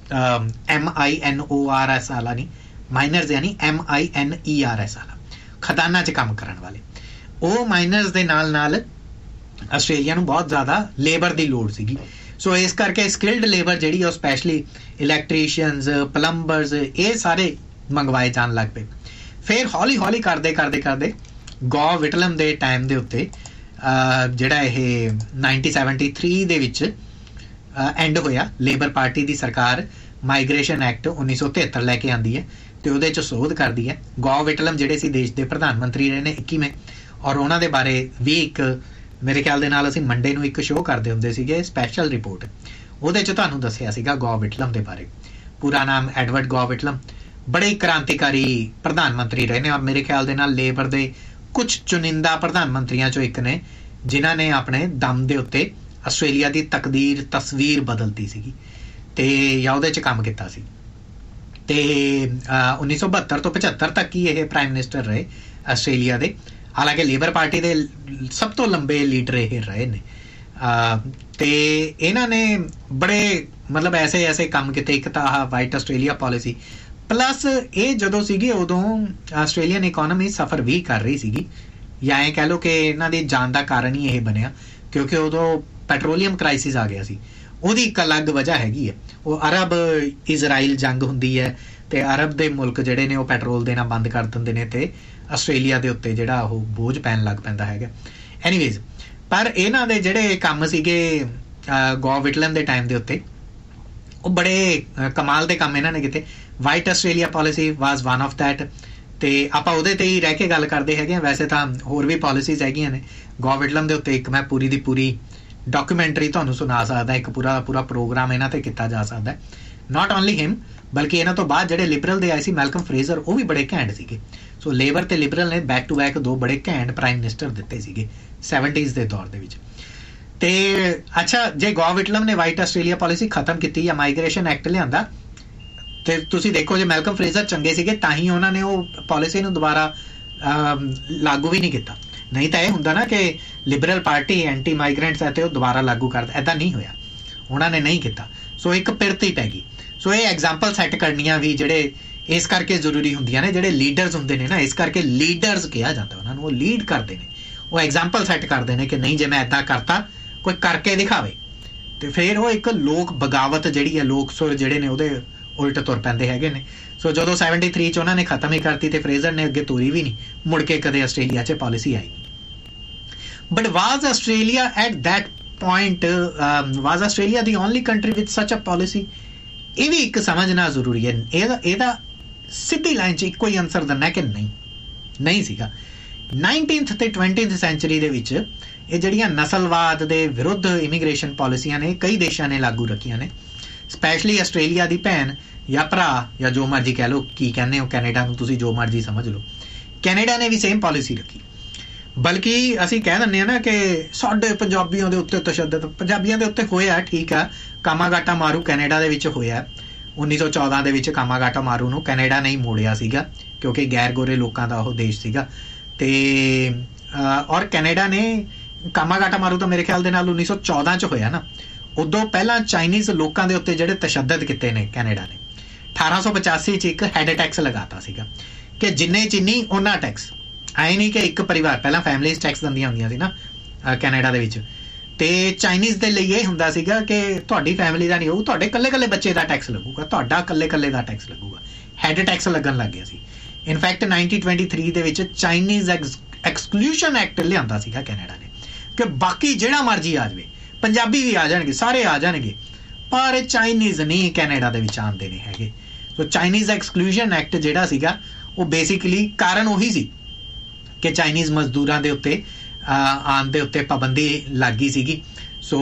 MINORS ਵਾਲਾ ਨਹੀਂ, ਮਾਈਨਰਸ ਯਾਨੀ MINERS ਵਾਲਾ, ਖਦਾਨਾਂ 'ਚ ਕੰਮ ਕਰਨ ਵਾਲੇ। ਉਹ ਮਾਈਨਰਸ ਦੇ ਨਾਲ ਆਸਟ੍ਰੇਲੀਆ ਨੂੰ ਬਹੁਤ ਜ਼ਿਆਦਾ ਲੇਬਰ ਦੀ ਲੋੜ ਸੀਗੀ। ਸੋ ਇਸ ਕਰਕੇ ਸਕਿਲਡ ਲੇਬਰ ਜਿਹੜੀ ਉਹ ਸਪੈਸ਼ਲੀ ਇਲੈਕਟ੍ਰੀਸ਼ੀਅਨਸ, ਪਲੰਬਰਸ, ਇਹ ਸਾਰੇ ਮੰਗਵਾਏ ਜਾਣ ਲੱਗ ਪਏ। ਫਿਰ ਹੌਲੀ ਹੌਲੀ ਕਰਦੇ ਗੋ ਵਿਟਲਮ ਦੇ ਟਾਈਮ ਦੇ ਉੱਤੇ ਜਿਹੜਾ ਇਹ 1973 ਦੇ ਵਿੱਚ ਐਂਡ ਹੋਇਆ। ਲੇਬਰ ਪਾਰਟੀ ਦੀ ਸਰਕਾਰ ਮਾਈਗ੍ਰੇਸ਼ਨ ਐਕਟ 1973 ਲੈ ਕੇ ਆਉਂਦੀ ਹੈ ਤੇ ਉਹਦੇ 'ਚ ਸੋਧ ਕਰਦੀ ਹੈ। ਗੋ ਵਿਟਲਮ ਜਿਹੜੇ ਸੀ ਦੇਸ਼ ਦੇ ਪ੍ਰਧਾਨ ਮੰਤਰੀ ਰਹੇ ਨੇ 21ਵੇਂ, ਔਰ ਉਹਨਾਂ ਦੇ ਬਾਰੇ ਵੀ ਇੱਕ ਮੇਰੇ ਖਿਆਲ ਦੇ ਨਾਲ ਅਸੀਂ ਮੰਡੇ ਨੂੰ ਇੱਕ ਸ਼ੋਅ ਕਰਦੇ ਹੁੰਦੇ ਸੀਗੇ ਸਪੈਸ਼ਲ ਰਿਪੋਰਟ, ਉਹਦੇ 'ਚ ਤੁਹਾਨੂੰ ਦੱਸਿਆ ਸੀਗਾ ਗੋ ਵਿਟਲਮ ਦੇ ਬਾਰੇ। ਪੂਰਾ ਨਾਮ ਐਡਵਰਡ ਗੋ ਵਿਟਲਮ, ਬੜੇ ਕ੍ਰਾਂਤੀਕਾਰੀ ਪ੍ਰਧਾਨ ਮੰਤਰੀ ਰਹੇ ਨੇ ਔਰ ਮੇਰੇ ਖਿਆਲ ਦੇ ਨਾਲ ਲੇਬਰ ਦੇ ਕੁਝ ਚੁਣਿੰਦਾ ਪ੍ਰਧਾਨ ਮੰਤਰੀਆਂ 'ਚੋਂ ਇੱਕ ਨੇ ਜਿਨ੍ਹਾਂ ਨੇ ਆਪਣੇ ਦਮ ਦੇ ਉੱਤੇ ਆਸਟ੍ਰੇਲੀਆ ਦੀ ਤਸਵੀਰ ਬਦਲਤੀ ਸੀਗੀ ਤੇ ਜਾਂ ਉਹਦੇ 'ਚ ਕੰਮ ਕੀਤਾ ਸੀ। ਤੇ 1972 ਤੋਂ 75 ਤੱਕ ਹੀ ਇਹ ਪ੍ਰਾਈਮ ਮਿਨਿਸਟਰ ਰਹੇ ਆਸਟ੍ਰੇਲੀਆ ਦੇ। ਹਾਲਾਂਕਿ ਲੇਬਰ ਪਾਰਟੀ ਦੇ ਸਭ ਤੋਂ ਲੰਬੇ ਲੀਡਰ ਇਹ ਰਹੇ ਨੇ ਤੇ ਇਹਨਾਂ ਨੇ ਬੜੇ ਮਤਲਬ ਐਸੇ ਕੰਮ ਕੀਤੇ। ਇੱਕ ਤਾਂ ਆਹ ਵਾਈਟ ਆਸਟ੍ਰੇਲੀਆ ਪਾਲਿਸੀ, ਪਲੱਸ ਇਹ ਜਦੋਂ ਸੀਗੀ ਉਦੋਂ ਆਸਟ੍ਰੇਲੀਅਨ ਇਕੋਨਮੀ ਸਫਰ ਵੀ ਕਰ ਰਹੀ ਸੀਗੀ, ਜਾਂ ਇਹ ਕਹਿ ਲਓ ਕਿ ਇਹਨਾਂ ਦੀ ਜਾਣ ਦਾ ਕਾਰਨ ਹੀ ਇਹ ਬਣਿਆ ਕਿਉਂਕਿ ਉਦੋਂ ਪੈਟਰੋਲੀਅਮ ਕ੍ਰਾਈਸਿਸ ਆ ਗਿਆ ਸੀ। ਉਹਦੀ ਇੱਕ ਅਲੱਗ ਵਜ੍ਹਾ ਹੈਗੀ ਹੈ, ਉਹ ਅਰਬ ਇਜ਼ਰਾਈਲ ਜੰਗ ਹੁੰਦੀ ਹੈ ਤੇ ਅਰਬ ਦੇ ਮੁਲਕ ਜਿਹੜੇ ਨੇ ਉਹ ਪੈਟਰੋਲ ਦੇਣਾ ਬੰਦ ਕਰ ਦਿੰਦੇ ਨੇ ਤੇ ਆਸਟ੍ਰੇਲੀਆ ਦੇ ਉੱਤੇ ਜਿਹੜਾ ਉਹ ਬੋਝ ਪੈਣ ਲੱਗ ਪੈਂਦਾ ਹੈਗਾ। ਐਨੀਵੇਜ਼, ਪਰ ਇਹਨਾਂ ਦੇ ਜਿਹੜੇ ਕੰਮ ਸੀਗੇ ਗੋ ਵਿਟਲਮ ਦੇ ਟਾਈਮ ਦੇ ਉੱਤੇ ਉਹ ਬੜੇ ਕਮਾਲ ਦੇ ਕੰਮ ਇਹਨਾਂ ਨੇ ਕੀਤੇ। White Australia policy was one of that ਤੇ ਆਪਾਂ ਉਹਦੇ ਤੇ ਹੀ ਰਹਿ ਕੇ ਗੱਲ ਕਰਦੇ ਹੈਗੇ। ਵੈਸੇ ਤਾਂ ਹੋਰ ਵੀ ਪਾਲਿਸੀਜ਼ ਹੈਗੀਆਂ ਨੇ ਗੋ ਵਿਟਲਮ ਦੇ ਉੱਤੇ। ਇੱਕ ਮੈਂ ਪੂਰੀ ਦੀ ਪੂਰੀ ਡਾਕੂਮੈਂਟਰੀ ਤੁਹਾਨੂੰ ਸੁਣਾ ਸਕਦਾ, ਇੱਕ ਪੂਰਾ ਪ੍ਰੋਗਰਾਮ ਇਹਨਾਂ ਤੇ ਕੀਤਾ ਜਾ ਸਕਦਾ। ਨਾਟ ਓਨਲੀ ਹਿਮ ਬਲਕਿ ਇਹਨਾਂ ਤੋਂ ਬਾਅਦ ਜਿਹੜੇ ਲਿਬਰਲ ਦੇ ਆਏ ਸੀ ਮੈਲਕਮ ਫਰੇਜ਼ਰ, ਉਹ ਵੀ ਬੜੇ ਘੈਂਟ ਸੀਗੇ। ਸੋ ਲੇਬਰ ਤੇ ਲਿਬਰਲ ਨੇ ਬੈਕ ਟੂ ਬੈਕ ਦੋ ਬੜੇ ਘੈਂਟ ਪ੍ਰਾਈਮ ਮਿਨਿਸਟਰ ਦਿੱਤੇ ਸੀਗੇ 70s ਦੇ ਦੌਰ ਦੇ ਵਿੱਚ। ਤੇ ਅੱਛਾ, ਜੇ ਗੋ ਵਿਟਲਮ ਨੇ ਵਾਈਟ ਆਸਟ੍ਰੇਲੀਆ ਪਾਲਿਸੀ ਖਤਮ ਕੀਤੀ ਜਾਂ ਮਾਈਗ੍ਰੇਸ਼ਨ ਐਕਟ ਲਿਆਂਦਾ ਤੇ ਤੁਸੀਂ ਦੇਖੋ ਜੇ ਮੈਲਕਮ ਫਰੇਜ਼ਰ ਚੰਗੇ ਸੀਗੇ ਤਾਂ ਹੀ ਉਹਨਾਂ ਨੇ ਉਹ ਪਾਲਿਸੀ ਨੂੰ ਦੁਬਾਰਾ ਲਾਗੂ ਵੀ ਨਹੀਂ ਕੀਤਾ। ਨਹੀਂ ਤਾਂ ਇਹ ਹੁੰਦਾ ਨਾ ਕਿ ਲਿਬਰਲ ਪਾਰਟੀ ਐਂਟੀ ਮਾਈਗ੍ਰੈਂਟਸ ਹੈ ਤੇ ਉਹ ਦੁਬਾਰਾ ਲਾਗੂ ਕਰਦਾ, ਐਦਾਂ ਨਹੀਂ ਹੋਇਆ, ਉਹਨਾਂ ਨੇ ਨਹੀਂ ਕੀਤਾ। ਸੋ ਇੱਕ ਪਿਰਤ ਹੀ ਪੈ ਗਈ। ਸੋ ਇਹ ਐਗਜ਼ਾਮਪਲ ਸੈੱਟ ਕਰਨੀਆਂ ਵੀ ਜਿਹੜੇ ਇਸ ਕਰਕੇ ਜ਼ਰੂਰੀ ਹੁੰਦੀਆਂ ਨੇ। ਜਿਹੜੇ ਲੀਡਰਸ ਹੁੰਦੇ ਨੇ ਨਾ, ਇਸ ਕਰਕੇ ਲੀਡਰਸ ਕਿਹਾ ਜਾਂਦਾ ਉਹਨਾਂ ਨੂੰ, ਉਹ ਲੀਡ ਕਰਦੇ ਨੇ, ਉਹ ਐਗਜ਼ਾਮਪਲ ਸੈੱਟ ਕਰਦੇ ਨੇ ਕਿ ਨਹੀਂ ਜੇ ਮੈਂ ਇੱਦਾਂ ਕਰਤਾ ਕੋਈ ਕਰਕੇ ਦਿਖਾਵੇ ਤੇ ਫਿਰ ਉਹ ਇੱਕ ਲੋਕ ਬਗਾਵਤ ਜਿਹੜੀ ਹੈ, ਲੋਕ ਸੁਰ ਜਿਹੜੇ ਨੇ ਉਹਦੇ ਉਲਟ ਤੁਰ ਪੈਂਦੇ ਹੈਗੇ ਨੇ। ਸੋ ਜਦੋਂ 73 ਚ ਉਹਨਾਂ ਨੇ ਖਤਮ ਹੀ ਕਰਤੀ ਤੇ ਫਰੇਜ਼ਰ ਨੇ ਅੱਗੇ ਤੋਰੀ ਵੀ ਨਹੀਂ, ਮੁੜ ਕੇ ਕਦੇ ਆਸਟ੍ਰੇਲੀਆ 'ਚ policy I. But was Australia at that point was Australia the only country with ਸੱਚ ਅ ਪਾਲਿਸੀ? ਇਹ ਵੀ ਇੱਕ ਸਮਝਣਾ ਜ਼ਰੂਰੀ ਹੈ। ਇਹਦਾ ਸਿੱਧੀ ਲਾਈਨ 'ਚ ਇੱਕੋ ਹੀ ਆਨਸਰ ਦਿੰਦਾ ਕਿ ਨਹੀਂ ਸੀਗਾ। 19th ਤੇ 20th ਸੈਂਚੁਰੀ ਦੇ ਵਿੱਚ ਇਹ ਜਿਹੜੀਆਂ ਨਸਲਵਾਦ ਦੇ ਵਿਰੁੱਧ ਇਮੀਗ੍ਰੇਸ਼ਨ ਪਾਲਿਸੀਆਂ ਨੇ ਕਈ ਦੇਸ਼ਾਂ ਨੇ ਲਾਗੂ ਰੱਖੀਆਂ ਨੇ, ਸਪੈਸ਼ਲੀ ਆਸਟ੍ਰੇਲੀਆ ਦੀ ਭੈਣ ਜਾਂ ਭਰਾ ਜਾਂ ਜੋ ਮਰਜ਼ੀ ਕਹਿ ਲਓ, ਕੀ ਕਹਿੰਦੇ ਹੋ ਕੈਨੇਡਾ ਨੂੰ ਤੁਸੀਂ ਜੋ ਮਰਜ਼ੀ ਸਮਝ ਲਓ। ਕੈਨੇਡਾ ਨੇ ਵੀ ਸੇਮ ਪਾਲਿਸੀ ਰੱਖੀ। ਬਲਕਿ ਅਸੀਂ ਕਹਿ ਦਿੰਦੇ ਹਾਂ ਨਾ ਕਿ ਸਾਡੇ ਪੰਜਾਬੀਆਂ ਦੇ ਉੱਤੇ ਤਸ਼ੱਦਦ, ਪੰਜਾਬੀਆਂ ਦੇ ਉੱਤੇ ਹੋਇਆ, ਠੀਕ ਆ। ਕਾਮਾਗਾਟਾ ਮਾਰੂ ਕੈਨੇਡਾ ਦੇ ਵਿੱਚ ਹੋਇਆ 1914 ਦੇ ਵਿੱਚ। ਕਾਮਾਗਾਟਾ ਮਾਰੂ ਨੂੰ ਕੈਨੇਡਾ ਨੇ ਹੀ ਮੋੜਿਆ ਸੀਗਾ ਕਿਉਂਕਿ ਗੈਰ ਗੋਰੇ ਲੋਕਾਂ ਦਾ ਉਹ ਦੇਸ਼ ਸੀਗਾ ਤੇ ਔਰ ਕੈਨੇਡਾ ਨੇ ਕਾਮਾਗਾਟਾ ਮਾਰੂ ਤਾਂ ਮੇਰੇ ਖਿਆਲ ਦੇ ਨਾਲ 1914 ਚ ਹੋਇਆ ਨਾ। ਉਦੋਂ ਪਹਿਲਾਂ ਚਾਈਨੀਜ਼ ਲੋਕਾਂ ਦੇ ਉੱਤੇ ਜਿਹੜੇ ਤਸ਼ੱਦਦ ਕੀਤੇ ਨੇ ਕੈਨੇਡਾ ਨੇ, 1885 ਚ ਇੱਕ ਹੈਡ ਟੈਕਸ ਲਗਾਤਾ ਸੀਗਾ ਕਿ ਜਿੰਨੇ ਚੀਨੀ ਉਹਨਾਂ ਟੈਕਸ। ਐ ਨਹੀਂ ਕਿ ਇੱਕ ਪਰਿਵਾਰ, ਪਹਿਲਾਂ ਫੈਮਲੀਜ਼ ਟੈਕਸ ਦਿੰਦੀਆਂ ਹੁੰਦੀਆਂ ਸੀ ਨਾ ਕੈਨੇਡਾ ਦੇ ਵਿੱਚ, ਤੇ ਚਾਈਨੀਜ਼ ਦੇ ਲਈ ਇਹ ਹੁੰਦਾ ਸੀਗਾ ਕਿ ਤੁਹਾਡੀ ਫੈਮਿਲੀ ਦਾ ਨਹੀਂ ਹੋਊ, ਤੁਹਾਡੇ ਇਕੱਲੇ ਬੱਚੇ ਦਾ ਟੈਕਸ ਲੱਗੂਗਾ, ਤੁਹਾਡਾ ਇਕੱਲੇ ਦਾ ਟੈਕਸ ਲੱਗੂਗਾ। ਹੈਡ ਟੈਕਸ ਲੱਗਣ ਲੱਗ ਗਿਆ ਸੀ। ਇਨਫੈਕਟ 1923 ਦੇ ਵਿੱਚ ਚਾਈਨੀਜ਼ ਐਕਸਕਲੂਸ਼ਨ ਐਕਟ ਲਿਆਂਦਾ ਸੀਗਾ ਕੈਨੇਡਾ ਨੇ ਕਿ ਬਾਕੀ ਜਿਹੜਾ ਮਰਜ਼ੀ ਆ ਜਾਵੇ, ਪੰਜਾਬੀ ਵੀ ਆ ਜਾਣਗੇ, ਸਾਰੇ ਆ ਜਾਣਗੇ, ਪਰ ਚਾਈਨੀਜ਼ ਨਹੀਂ ਕੈਨੇਡਾ ਦੇ ਵਿੱਚ ਆਉਂਦੇ ਨਹੀਂ ਹੈਗੇ। ਸੋ ਚਾਈਨੀਜ਼ ਐਕਸਕਲੂਸ਼ਨ ਐਕਟ ਜਿਹੜਾ ਸੀਗਾ ਉਹ ਬੇਸਿਕਲੀ ਕਾਰਨ ਉਹੀ ਸੀ ਕਿ ਚਾਈਨੀਜ਼ ਮਜ਼ਦੂਰਾਂ ਦੇ ਉੱਤੇ ਆਉਣ ਦੇ ਉੱਤੇ ਪਾਬੰਦੀ ਲੱਗੀ ਸੀਗੀ। ਸੋ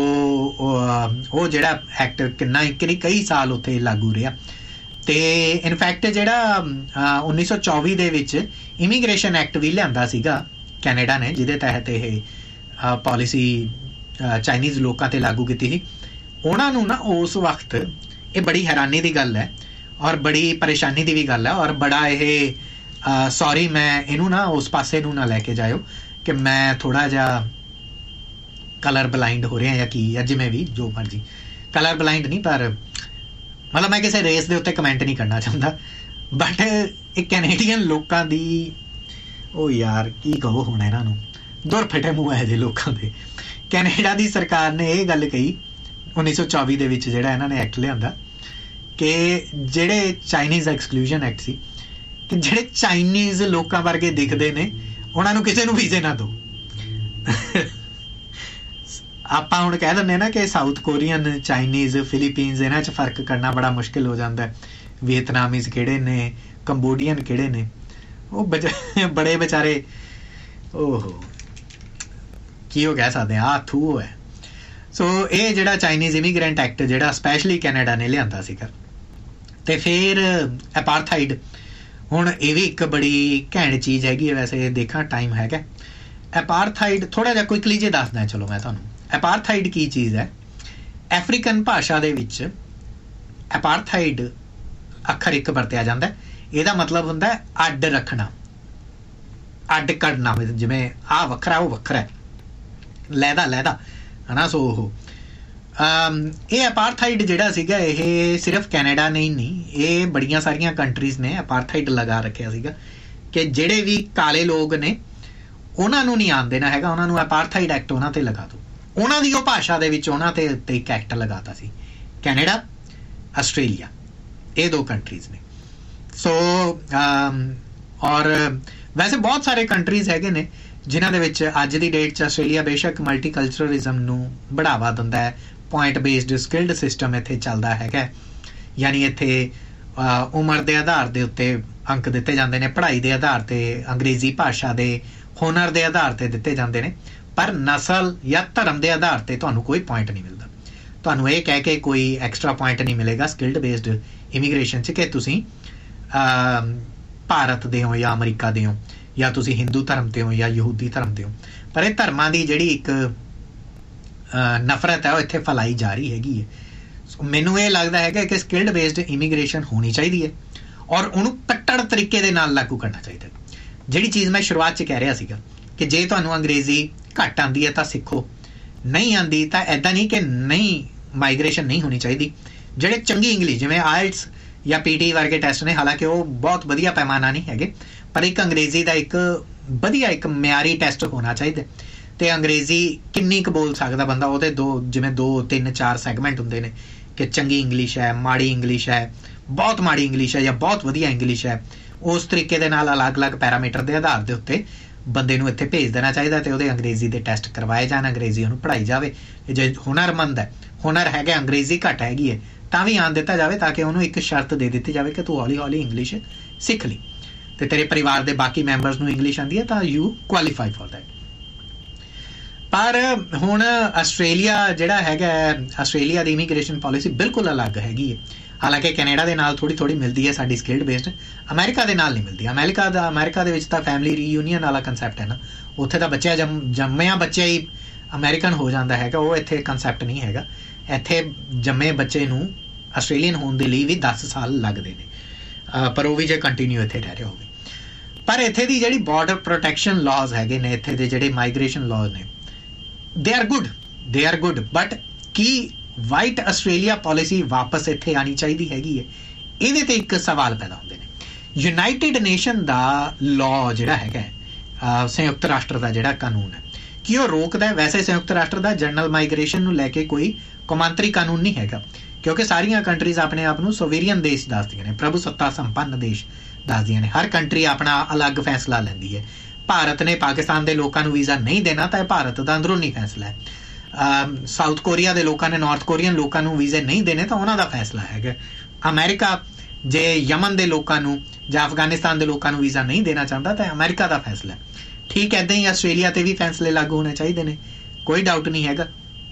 ਉਹ ਜਿਹੜਾ ਐਕਟ ਕਈ ਸਾਲ ਉੱਥੇ ਲਾਗੂ ਰਿਹਾ। ਤੇ ਇਨਫੈਕਟ ਜਿਹੜਾ 1924 ਦੇ ਵਿੱਚ ਇਮੀਗ੍ਰੇਸ਼ਨ ਐਕਟ ਵੀ ਲਿਆਂਦਾ ਸੀਗਾ ਕੈਨੇਡਾ ਨੇ, ਜਿਹਦੇ ਤਹਿਤ ਇਹ ਪਾਲਿਸੀ ਚਾਈਨੀਜ਼ ਲੋਕਾਂ ਤੇ ਲਾਗੂ ਕੀਤੀ ਸੀ। ਉਹਨਾਂ ਨੂੰ ਨਾ ਉਸ ਵਕਤ ਇਹ ਬੜੀ ਹੈਰਾਨੀ ਦੀ ਗੱਲ ਹੈ ਔਰ ਬੜੀ ਪਰੇਸ਼ਾਨੀ ਦੀ ਵੀ ਗੱਲ ਹੈ ਔਰ ਬੜਾ ਇਹ ਸੌਰੀ ਮੈਂ ਇਹਨੂੰ ਨਾ ਉਸ ਪਾਸੇ ਨੂੰ ਨਾ ਲੈ ਕੇ ਜਾਇਓ ਕਿ ਮੈਂ ਥੋੜ੍ਹਾ ਜਿਹਾ ਕਲਰ ਬਲਾਈਂਡ ਹੋ ਰਿਹਾ ਜਾਂ ਕੀ, ਜਾਂ ਜਿਵੇਂ ਵੀ ਜੋ ਮਰਜੀ, ਕਲਰ ਬਲਾਈਂਡ ਨਹੀਂ, ਪਰ ਮਤਲਬ ਮੈਂ ਕਿਸੇ ਰੇਸ ਦੇ ਉੱਤੇ ਕਮੈਂਟ ਨਹੀਂ ਕਰਨਾ ਚਾਹੁੰਦਾ। ਬਟ ਇਹ ਕੈਨੇਡੀਅਨ ਲੋਕਾਂ ਦੀ, ਉਹ ਯਾਰ ਕੀ ਕਹੋ ਹੁਣ ਇਹਨਾਂ ਨੂੰ, ਦੁਰ ਫਿੱਟੇ ਮੂੰਹ ਇਹੋ ਜਿਹੇ ਲੋਕਾਂ ਦੇ। ਕੈਨੇਡਾ ਦੀ ਸਰਕਾਰ ਨੇ ਇਹ ਗੱਲ ਕਹੀ 1924 ਦੇ ਵਿੱਚ ਜਿਹੜਾ ਇਹਨਾਂ ਨੇ ਐਕਟ ਲਿਆਂਦਾ ਕਿ ਜਿਹੜੇ ਚਾਈਨੀਜ਼ ਐਕਸਕਲੂਜਨ ਐਕਟ ਸੀ ਕਿ ਜਿਹੜੇ ਚਾਈਨੀਜ਼ ਲੋਕਾਂ ਵਰਗੇ ਦਿਖਦੇ ਨੇ ਉਹਨਾਂ ਨੂੰ ਕਿਸੇ ਨੂੰ ਵੀਜ਼ੇ ਨਾ ਦਿਓ। ਆਪਾਂ ਹੁਣ ਕਹਿ ਦਿੰਦੇ ਨਾ ਕਿ ਸਾਊਥ ਕੋਰੀਅਨ, ਚਾਈਨੀਜ਼, ਫਿਲੀਪੀਨਸ, ਇਹਨਾਂ 'ਚ ਫਰਕ ਕਰਨਾ ਬੜਾ ਮੁਸ਼ਕਿਲ ਹੋ ਜਾਂਦਾ। ਵੀਅਤਨਾਮੀਜ਼ ਕਿਹੜੇ ਨੇ, ਕੰਬੋਡੀਅਨ ਕਿਹੜੇ ਨੇ, ਉਹ ਬੜੇ ਵਿਚਾਰੇ ਓਹੋ ਕੀ ਉਹ ਕਹਿ ਸਕਦੇ ਆ, ਥੂ ਹੈ। ਸੋ ਇਹ ਜਿਹੜਾ ਚਾਈਨੀਜ਼ ਇਮੀਗ੍ਰੈਂਟ ਐਕਟ ਜਿਹੜਾ ਸਪੈਸ਼ਲੀ ਕੈਨੇਡਾ ਨੇ ਲਿਆਂਦਾ ਸੀਗਾ। ਤੇ ਫਿਰ ਅਪਾਰਥਾਈਡ, ਹੁਣ ਇਹ ਵੀ ਇੱਕ ਬੜੀ ਘੈਂਟ ਚੀਜ਼ ਹੈਗੀ ਹੈ। ਵੈਸੇ ਦੇਖਾਂ ਟਾਈਮ ਹੈਗਾ, ਅਪਾਰਥਾਈਡ ਥੋੜ੍ਹਾ ਜਿਹਾ ਕੁਇਕਲੀ ਜੇ ਦੱਸਦਾ ਚਲੋ ਮੈਂ ਤੁਹਾਨੂੰ। ਅਪਾਰਥਾਈਡ ਕੀ ਚੀਜ਼ ਹੈ? ਅਫਰੀਕਨ ਭਾਸ਼ਾ ਦੇ ਵਿੱਚ ਅਪਾਰਥਾਈਡ ਅੱਖਰ ਇੱਕ ਵਰਤਿਆ ਜਾਂਦਾ। ਇਹਦਾ ਮਤਲਬ ਹੁੰਦਾ ਅੱਡ ਰੱਖਣਾ, ਅੱਡ ਕੱਢਣਾ, ਜਿਵੇਂ ਆਹ ਵੱਖਰਾ ਉਹ ਵੱਖਰਾ, ਲਹਿਦਾ ਹੈ ਨਾ। ਸੋ ਉਹ ਇਹ ਅਪਾਰਥਾਈਡ ਜਿਹੜਾ ਸੀਗਾ ਇਹ ਸਿਰਫ ਕੈਨੇਡਾ ਨਹੀਂ, ਇਹ ਬੜੀਆਂ ਸਾਰੀਆਂ ਕੰਟਰੀਜ਼ ਨੇ ਅਪਾਰਥਾਈਡ ਲਗਾ ਰੱਖਿਆ ਸੀਗਾ ਕਿ ਜਿਹੜੇ ਵੀ ਕਾਲੇ ਲੋਕ ਨੇ ਉਹਨਾਂ ਨੂੰ ਨਹੀਂ ਆਉਣ ਦੇਣਾ ਹੈਗਾ, ਉਹਨਾਂ ਨੂੰ ਅਪਾਰਥਾਈਡ ਐਕਟ ਉਹਨਾਂ 'ਤੇ ਲਗਾ ਦਿਓ। ਉਹਨਾਂ ਦੀ ਉਹ ਭਾਸ਼ਾ ਦੇ ਵਿੱਚ ਉਹਨਾਂ 'ਤੇ ਇੱਕ ਐਕਟ ਲਗਾਤਾ ਸੀ। ਕੈਨੇਡਾ, ਆਸਟ੍ਰੇਲੀਆ, ਇਹ ਦੋ ਕੰਟਰੀਜ਼ ਨੇ। ਸੋ ਔਰ ਵੈਸੇ ਬਹੁਤ ਸਾਰੇ ਕੰਟਰੀਜ਼ ਹੈਗੇ ਨੇ ਜਿਨ੍ਹਾਂ ਦੇ ਵਿੱਚ ਅੱਜ ਦੀ ਡੇਟ 'ਚ ਆਸਟ੍ਰੇਲੀਆ ਬੇਸ਼ੱਕ ਮਲਟੀਕਲਚਰਲਿਜ਼ਮ ਨੂੰ ਬੜਾਵਾ ਦਿੰਦਾ ਹੈ। ਪੁਆਇੰਟ ਬੇਸਡ ਸਕਿਲਡ ਸਿਸਟਮ ਇੱਥੇ ਚੱਲਦਾ ਹੈਗਾ, ਯਾਨੀ ਇੱਥੇ ਉਮਰ ਦੇ ਆਧਾਰ ਦੇ ਉੱਤੇ ਅੰਕ ਦਿੱਤੇ ਜਾਂਦੇ ਨੇ, ਪੜ੍ਹਾਈ ਦੇ ਆਧਾਰ 'ਤੇ, ਅੰਗਰੇਜ਼ੀ ਭਾਸ਼ਾ ਦੇ ਹੁਨਰ ਦੇ ਆਧਾਰ 'ਤੇ ਦਿੱਤੇ ਜਾਂਦੇ ਨੇ, ਪਰ ਨਸਲ ਜਾਂ ਧਰਮ ਦੇ ਆਧਾਰ 'ਤੇ ਤੁਹਾਨੂੰ ਕੋਈ ਪੁਆਇੰਟ ਨਹੀਂ ਮਿਲਦਾ। ਤੁਹਾਨੂੰ ਇਹ ਕਹਿ ਕੇ ਕੋਈ ਐਕਸਟਰਾ ਪੁਆਇੰਟ ਨਹੀਂ ਮਿਲੇਗਾ ਸਕਿਲਡ ਬੇਸਡ ਇਮੀਗ੍ਰੇਸ਼ਨ 'ਚ ਕਿ ਤੁਸੀਂ ਭਾਰਤ ਦੇ ਹੋ ਜਾਂ ਅਮਰੀਕਾ ਦੇ ਹੋ, ਜਾਂ ਤੁਸੀਂ ਹਿੰਦੂ ਧਰਮ 'ਤੇ ਹੋ ਜਾਂ ਯਹੂਦੀ ਧਰਮ 'ਤੇ ਹੋ। ਪਰ ਇਹ ਧਰਮਾਂ ਦੀ ਜਿਹੜੀ ਇੱਕ ਨਫ਼ਰਤ ਹੈ ਉਹ ਇੱਥੇ ਫੈਲਾਈ ਜਾ ਰਹੀ ਹੈਗੀ ਹੈ। ਮੈਨੂੰ ਇਹ ਲੱਗਦਾ ਹੈਗਾ ਕਿ ਸਕਿਲਡ ਬੇਸਡ ਇਮੀਗ੍ਰੇਸ਼ਨ ਹੋਣੀ ਚਾਹੀਦੀ ਹੈ ਔਰ ਉਹਨੂੰ ਕੱਟੜ ਤਰੀਕੇ ਦੇ ਨਾਲ ਲਾਗੂ ਕਰਨਾ ਚਾਹੀਦਾ। ਜਿਹੜੀ ਚੀਜ਼ ਮੈਂ ਸ਼ੁਰੂਆਤ 'ਚ ਕਹਿ ਰਿਹਾ ਸੀਗਾ ਕਿ ਜੇ ਤੁਹਾਨੂੰ ਅੰਗਰੇਜ਼ੀ ਘੱਟ ਆਉਂਦੀ ਹੈ ਤਾਂ ਸਿੱਖੋ, ਨਹੀਂ ਆਉਂਦੀ ਤਾਂ ਇੱਦਾਂ ਨਹੀਂ ਕਿ ਨਹੀਂ, ਮਾਈਗ੍ਰੇਸ਼ਨ ਨਹੀਂ ਹੋਣੀ ਚਾਹੀਦੀ। ਜਿਹੜੇ ਚੰਗੀ ਇੰਗਲਿਸ਼, ਜਿਵੇਂ ਆਇਲਟਸ ਜਾਂ PT ਵਰਗੇ ਟੈਸਟ ਨੇ, ਹਾਲਾਂਕਿ ਉਹ ਬਹੁਤ ਵਧੀਆ ਪੈਮਾਨਾ ਨਹੀਂ ਹੈਗੇ, ਪਰ ਇੱਕ ਅੰਗਰੇਜ਼ੀ ਦਾ ਇੱਕ ਵਧੀਆ ਇੱਕ ਮਿਆਰੀ ਟੈਸਟ ਹੋਣਾ ਚਾਹੀਦਾ। ਤੇ ਅੰਗਰੇਜ਼ੀ ਕਿੰਨੀ ਕੁ ਬੋਲ ਸਕਦਾ ਬੰਦਾ, ਉਹਦੇ ਜਿਵੇਂ 2, 3, 4 ਸੈਗਮੈਂਟ ਹੁੰਦੇ ਨੇ ਕਿ ਚੰਗੀ ਇੰਗਲਿਸ਼ ਹੈ, ਮਾੜੀ ਇੰਗਲਿਸ਼ ਹੈ, ਬਹੁਤ ਮਾੜੀ ਇੰਗਲਿਸ਼ ਹੈ ਜਾਂ ਬਹੁਤ ਵਧੀਆ ਇੰਗਲਿਸ਼ ਹੈ। ਉਸ ਤਰੀਕੇ ਦੇ ਨਾਲ ਅਲੱਗ-ਅਲੱਗ ਪੈਰਾਮੀਟਰ ਦੇ ਆਧਾਰ ਦੇ ਉੱਤੇ ਬੰਦੇ ਨੂੰ ਇੱਥੇ ਭੇਜ ਦੇਣਾ ਚਾਹੀਦਾ ਤੇ ਉਹਦੇ ਅੰਗਰੇਜ਼ੀ ਦੇ ਟੈਸਟ ਕਰਵਾਏ ਜਾਣ, ਅੰਗਰੇਜ਼ੀ ਉਹਨੂੰ ਪੜ੍ਹਾਈ ਜਾਵੇ। ਜੇ ਹੁਨਰਮੰਦ ਹੈ, ਹੁਨਰ ਹੈਗਾ, ਅੰਗਰੇਜ਼ੀ ਘੱਟ ਹੈਗੀ ਹੈ, ਤਾਂ ਵੀ ਆਉਣ ਦਿੱਤਾ ਜਾਵੇ, ਤਾਂ ਕਿ ਉਹਨੂੰ ਇੱਕ ਸ਼ਰਤ ਦੇ ਦਿੱਤੀ ਜਾਵੇ ਕਿ ਤੂੰ ਹੌਲੀ-ਹੌਲੀ ਇੰਗਲਿਸ਼ ਸਿੱਖ ਲਈ ਤੇ ਤੇਰੇ ਪਰਿਵਾਰ ਦੇ ਬਾਕੀ ਮੈਂਬਰਸ ਨੂੰ ਇੰਗਲਿਸ਼ ਆਉਂਦੀ ਹੈ ਤਾਂ ਯੂ ਕੁਆਲੀਫਾਈ ਫॉर दैट। ਪਰ ਹੁਣ ਆਸਟ੍ਰੇਲੀਆ ਜਿਹੜਾ ਹੈਗਾ, ਆਸਟ੍ਰੇਲੀਆ ਦੀ ਇਮੀਗ੍ਰੇਸ਼ਨ ਪਾਲਿਸੀ ਬਿਲਕੁਲ ਅਲੱਗ ਹੈਗੀ ਹੈ। ਹਾਲਾਂਕਿ ਕੈਨੇਡਾ ਦੇ ਨਾਲ ਥੋੜ੍ਹੀ ਮਿਲਦੀ ਹੈ ਸਾਡੀ ਸਕਿਲਡ ਬੇਸਡ, ਅਮਰੀਕਾ ਦੇ ਨਾਲ ਨਹੀਂ ਮਿਲਦੀ। ਅਮਰੀਕਾ ਦੇ ਵਿੱਚ ਤਾਂ ਫੈਮਿਲੀ ਰੀਯੂਨੀਅਨ ਵਾਲਾ ਕੰਸੈਪਟ ਹੈ ਨਾ, ਉੱਥੇ ਤਾਂ ਬੱਚਾ ਜੰਮਿਆ ਬੱਚਾ ਹੀ ਅਮਰੀਕਨ ਹੋ ਜਾਂਦਾ ਹੈਗਾ, ਉਹ ਇੱਥੇ ਕੰਸੈਪਟ ਨਹੀਂ ਹੈਗਾ। ਇੱਥੇ ਜੰਮੇ ਬੱਚੇ ਨੂੰ ਆਸਟ੍ਰੇਲੀਅਨ ਹੋਣ ਦੇ ਲਈ ਵੀ 10 ਸਾਲ ਲੱਗਦੇ ਨੇ, ਪਰ ਉਹ ਵੀ ਜੇ ਕੰਟੀਨਿਊ ਇੱਥੇ ਰਹਿ ਰਿਹਾ ਹੋਵੇ। ਪਰ ਇੱਥੇ ਦੀ ਜਿਹੜੀ ਬਾਰਡਰ ਪ੍ਰੋਟੈਕਸ਼ਨ ਲਾਜ਼ ਹੈਗੇ ਨੇ, ਇੱਥੇ ਦੇ ਜਿਹੜੇ ਮਾਈਗ੍ਰੇਸ਼ਨ ਲਾਜ਼ ਨੇ, they are good, but Ki white Australia policy ਵਾਪਸ ਇੱਥੇ ਆਉਣੀ ਚਾਹੀਦੀ ਹੈਗੀ ਹੈ? ਇਹਦੇ ਤੇ ਇੱਕ ਸਵਾਲ ਪੈਦਾ ਹੁੰਦੇ ਨੇ। ਯੂਨਾਈਟਿਡ ਨੇਸ਼ਨ ਦਾ ਲਾਅ ਜਿਹੜਾ ਹੈਗਾ, ਸੰਯੁਕਤ ਰਾਸ਼ਟਰ ਦਾ ਜਿਹੜਾ ਕਾਨੂੰਨ ਹੈ, ਕੀ ਉਹ ਰੋਕਦਾ ਹੈ? ਵੈਸੇ ਸੰਯੁਕਤ ਰਾਸ਼ਟਰ ਦਾ ਜਨਰਲ ਮਾਈਗ੍ਰੇਸ਼ਨ ਨੂੰ ਲੈ ਕੇ ਕੋਈ ਕੌਮਾਂਤਰੀ ਕਾਨੂੰਨ ਨਹੀਂ ਹੈਗਾ, ਕਿਉਂਕਿ ਸਾਰੀਆਂ ਕੰਟਰੀਜ਼ ਆਪਣੇ ਆਪ ਨੂੰ ਸੋਵੇਰੀਅਨ ਦੇਸ਼ ਦੱਸਦੀਆਂ ਨੇ, ਪ੍ਰਭੂ ਸੱਤਾ ਸੰਪੰਨ ਦੇਸ਼ ਦੱਸਦੀਆਂ ਨੇ। ਹਰ ਕੰਟਰੀ ਆਪਣਾ ਅਲੱਗ ਫੈਸਲਾ ਲੈਂਦੀ ਹੈ। ਭਾਰਤ ਨੇ ਪਾਕਿਸਤਾਨ ਦੇ ਲੋਕਾਂ ਨੂੰ ਵੀਜ਼ਾ ਨਹੀਂ ਦੇਣਾ ਤਾਂ ਇਹ ਭਾਰਤ ਦਾ ਅੰਦਰੂਨੀ ਫੈਸਲਾ ਹੈ। ਸਾਊਥ ਕੋਰੀਆ ਦੇ ਲੋਕਾਂ ਨੇ ਨਾਰਥ ਕੋਰੀਅਨ ਲੋਕਾਂ ਨੂੰ ਵੀਜ਼ੇ ਨਹੀਂ ਦੇਣੇ ਤਾਂ ਉਹਨਾਂ ਦਾ ਫੈਸਲਾ ਹੈਗਾ। ਅਮਰੀਕਾ ਜੇ ਯਮਨ ਦੇ ਲੋਕਾਂ ਨੂੰ ਜਾਂ ਅਫਗਾਨਿਸਤਾਨ ਦੇ ਲੋਕਾਂ ਨੂੰ ਵੀਜ਼ਾ ਨਹੀਂ ਦੇਣਾ ਚਾਹੁੰਦਾ ਤਾਂ ਅਮਰੀਕਾ ਦਾ ਫੈਸਲਾ ਹੈ। ਠੀਕ ਇੱਦਾਂ ਹੀ ਆਸਟ੍ਰੇਲੀਆ 'ਤੇ ਵੀ ਫੈਸਲੇ ਲਾਗੂ ਹੋਣੇ ਚਾਹੀਦੇ ਨੇ, ਕੋਈ ਡਾਊਟ ਨਹੀਂ ਹੈਗਾ।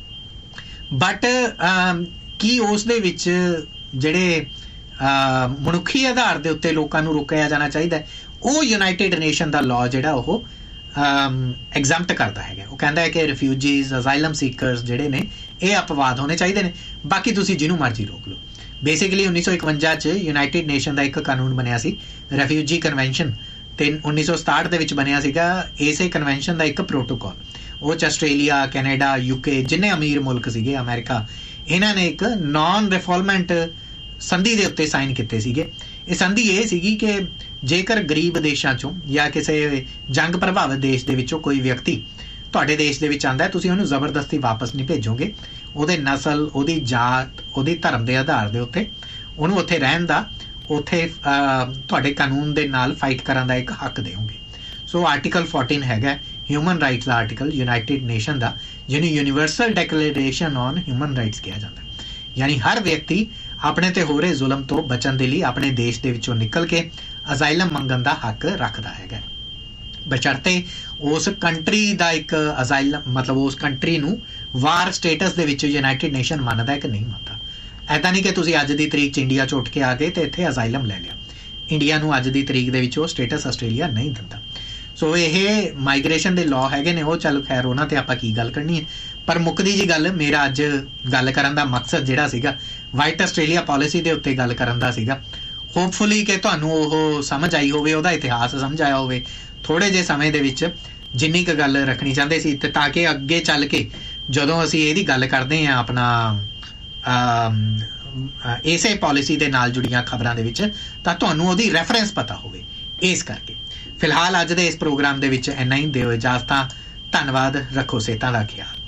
ਬਟ ਕੀ ਉਸ ਦੇ ਵਿੱਚ ਜਿਹੜੇ ਮਨੁੱਖੀ ਆਧਾਰ ਦੇ ਉੱਤੇ ਲੋਕਾਂ ਨੂੰ ਰੋਕਿਆ ਜਾਣਾ ਚਾਹੀਦਾ? ਉਹ ਯੂਨਾਈਟਿਡ ਨੇਸ਼ਨ ਦਾ ਲਾਅ ਜਿਹੜਾ ਉਹ ਐਗਜ਼ੈਂਪਟ ਕਰਦਾ ਹੈਗਾ। ਉਹ ਕਹਿੰਦਾ ਹੈ ਕਿ ਰਿਫਿਊਜੀਜ਼, ਅਜ਼ਾਈਲਮ ਸੀਕਰਸ ਜਿਹੜੇ ਨੇ ਇਹ ਅਪਵਾਦ ਹੋਣੇ ਚਾਹੀਦੇ ਨੇ, ਬਾਕੀ ਤੁਸੀਂ ਜਿਹਨੂੰ ਮਰਜ਼ੀ ਰੋਕ ਲਓ। ਬੇਸਿਕਲੀ 1951 'ਚ ਯੂਨਾਈਟਿਡ ਨੇਸ਼ਨ ਦਾ ਇੱਕ ਕਾਨੂੰਨ ਬਣਿਆ ਸੀ, ਰੈਫਿਊਜੀ ਕਨਵੈਨਸ਼ਨ, ਤੇ 1967 ਦੇ ਵਿੱਚ ਬਣਿਆ ਸੀਗਾ ਇਸੇ ਕਨਵੈਨਸ਼ਨ ਦਾ ਇੱਕ ਪ੍ਰੋਟੋਕੋਲ। ਉਹ 'ਚ ਆਸਟ੍ਰੇਲੀਆ, ਕੈਨੇਡਾ, UK ਜਿੰਨੇ ਅਮੀਰ ਮੁਲਕ ਸੀਗੇ, ਅਮਰੀਕਾ, ਇਹਨਾਂ ਨੇ ਇੱਕ ਨਾਨ ਰਿਫੋਲਮੈਂਟ ਸੰਧੀ ਦੇ ਉੱਤੇ ਸਾਈਨ ਕੀਤੇ ਸੀਗੇ। ਇਹ ਸੰਧੀ ਇਹ ਸੀਗੀ ਕਿ ਜੇਕਰ ਗਰੀਬ ਦੇਸ਼ਾਂ 'ਚੋਂ ਜਾਂ ਕਿਸੇ ਜੰਗ ਪ੍ਰਭਾਵਿਤ ਦੇਸ਼ ਦੇ ਵਿੱਚੋਂ ਕੋਈ ਵਿਅਕਤੀ ਤੁਹਾਡੇ ਦੇਸ਼ ਦੇ ਵਿੱਚ ਆਉਂਦਾ, ਤੁਸੀਂ ਉਹਨੂੰ ਜ਼ਬਰਦਸਤੀ ਵਾਪਸ ਨਹੀਂ ਭੇਜੋਗੇ। ਉਹਦੇ ਨਸਲ, ਉਹਦੀ ਜਾਤ, ਉਹਦੀ ਧਰਮ ਦੇ ਆਧਾਰ ਦੇ ਉੱਤੇ ਉਹਨੂੰ ਉੱਥੇ ਰਹਿਣ ਦਾ, ਉੱਥੇ ਤੁਹਾਡੇ ਕਾਨੂੰਨ ਦੇ ਨਾਲ ਫਾਈਟ ਕਰਨ ਦਾ ਇੱਕ ਹੱਕ ਦੇਵੋਗੇ। ਸੋ ਆਰਟੀਕਲ 14 ਹੈਗਾ ਹਿਊਮਨ ਰਾਈਟਸ ਦਾ ਆਰਟੀਕਲ, ਯੂਨਾਈਟਿਡ ਨੇਸ਼ਨ ਦਾ, ਜਿਹਨੂੰ universal declaration on human rights ਕਿਹਾ ਜਾਂਦਾ। ਯਾਨੀ ਹਰ ਵਿਅਕਤੀ ਆਪਣੇ ਤੇ ਹੋ ਰਹੇ ਜ਼ੁਲਮ ਤੋਂ ਬਚਣ ਦੇ ਲਈ ਆਪਣੇ ਦੇਸ਼ ਦੇ ਵਿੱਚੋਂ ਨਿਕਲ ਕੇ ਅਜ਼ਾਈਲਮ ਮੰਗਣ ਦਾ ਹੱਕ ਰੱਖਦਾ ਹੈਗਾ, ਬਸ਼ਰਤੇ ਉਸ ਕੰਟਰੀ ਦਾ ਇੱਕ ਅਜ਼ਾਈਲਮ ਮਤਲਬ ਉਸ ਕੰਟਰੀ ਨੂੰ ਵਾਰ ਸਟੇਟਸ ਦੇ ਵਿੱਚ ਯੂਨਾਈਟਿਡ ਨੇਸ਼ਨ ਮੰਨਦਾ ਹੈ ਕਿ ਨਹੀਂ ਮੰਨਦਾ। ਐਦਾਂ ਨਹੀਂ ਕਿ ਤੁਸੀਂ ਅੱਜ ਦੀ ਤਰੀਕ 'ਚ ਇੰਡੀਆ 'ਚ ਉੱਠ ਕੇ ਆ ਗਏ ਤੇ ਇੱਥੇ ਅਜ਼ਾਈਲਮ ਲੈ ਲਿਆ। ਇੰਡੀਆ ਨੂੰ ਅੱਜ ਦੀ ਤਰੀਕ ਦੇ ਵਿੱਚ ਉਹ ਸਟੇਟਸ ਆਸਟ੍ਰੇਲੀਆ ਨਹੀਂ ਦਿੰਦਾ। ਸੋ ਇਹ ਮਾਈਗ੍ਰੇਸ਼ਨ ਦੇ ਲਾਅ ਹੈਗੇ ਨੇ, ਉਹ ਚੱਲ ਖੈਰ ਉਹਨਾਂ 'ਤੇ ਆਪਾਂ ਕੀ ਗੱਲ ਕਰਨੀ ਹੈ। ਪਰ ਮੁੱਕਦੀ ਜੀ ਗੱਲ, ਮੇਰਾ ਅੱਜ ਗੱਲ ਕਰਨ ਦਾ ਮਕਸਦ ਜਿਹੜਾ ਸੀਗਾ ਵਾਈਟ ਆਸਟ੍ਰੇਲੀਆ ਪਾਲਿਸੀ ਦੇ ਉੱਤੇ ਗੱਲ ਕਰਨ ਦਾ ਸੀਗਾ। ਹੋਪਫੁਲੀ ਕਿ ਤੁਹਾਨੂੰ ਉਹ ਸਮਝ ਆਈ ਹੋਵੇ, ਉਹਦਾ ਇਤਿਹਾਸ ਸਮਝ ਆਇਆ ਹੋਵੇ ਥੋੜ੍ਹੇ ਜਿਹੇ ਸਮੇਂ ਦੇ ਵਿੱਚ, ਜਿੰਨੀ ਕੁ ਗੱਲ ਰੱਖਣੀ ਚਾਹੁੰਦੇ ਸੀ, ਤੇ ਤਾਂ ਕਿ ਅੱਗੇ ਚੱਲ ਕੇ ਜਦੋਂ ਅਸੀਂ ਇਹਦੀ ਗੱਲ ਕਰਦੇ ਹਾਂ ਆਪਣਾ ਇਸੇ ਪਾਲਿਸੀ ਦੇ ਨਾਲ ਜੁੜੀਆਂ ਖਬਰਾਂ ਦੇ ਵਿੱਚ, ਤਾਂ ਤੁਹਾਨੂੰ ਉਹਦੀ ਰੈਫਰੈਂਸ ਪਤਾ ਹੋਵੇ। ਇਸ ਕਰਕੇ ਫਿਲਹਾਲ ਅੱਜ ਦੇ ਇਸ ਪ੍ਰੋਗਰਾਮ ਦੇ ਵਿੱਚ ਇੰਨਾ ਹੀ। ਦਿਓ ਇਜਾਜ਼ਤਾਂ। ਧੰਨਵਾਦ। ਰੱਖੋ ਸਿਹਤਾਂ ਦਾ ਖਿਆਲ।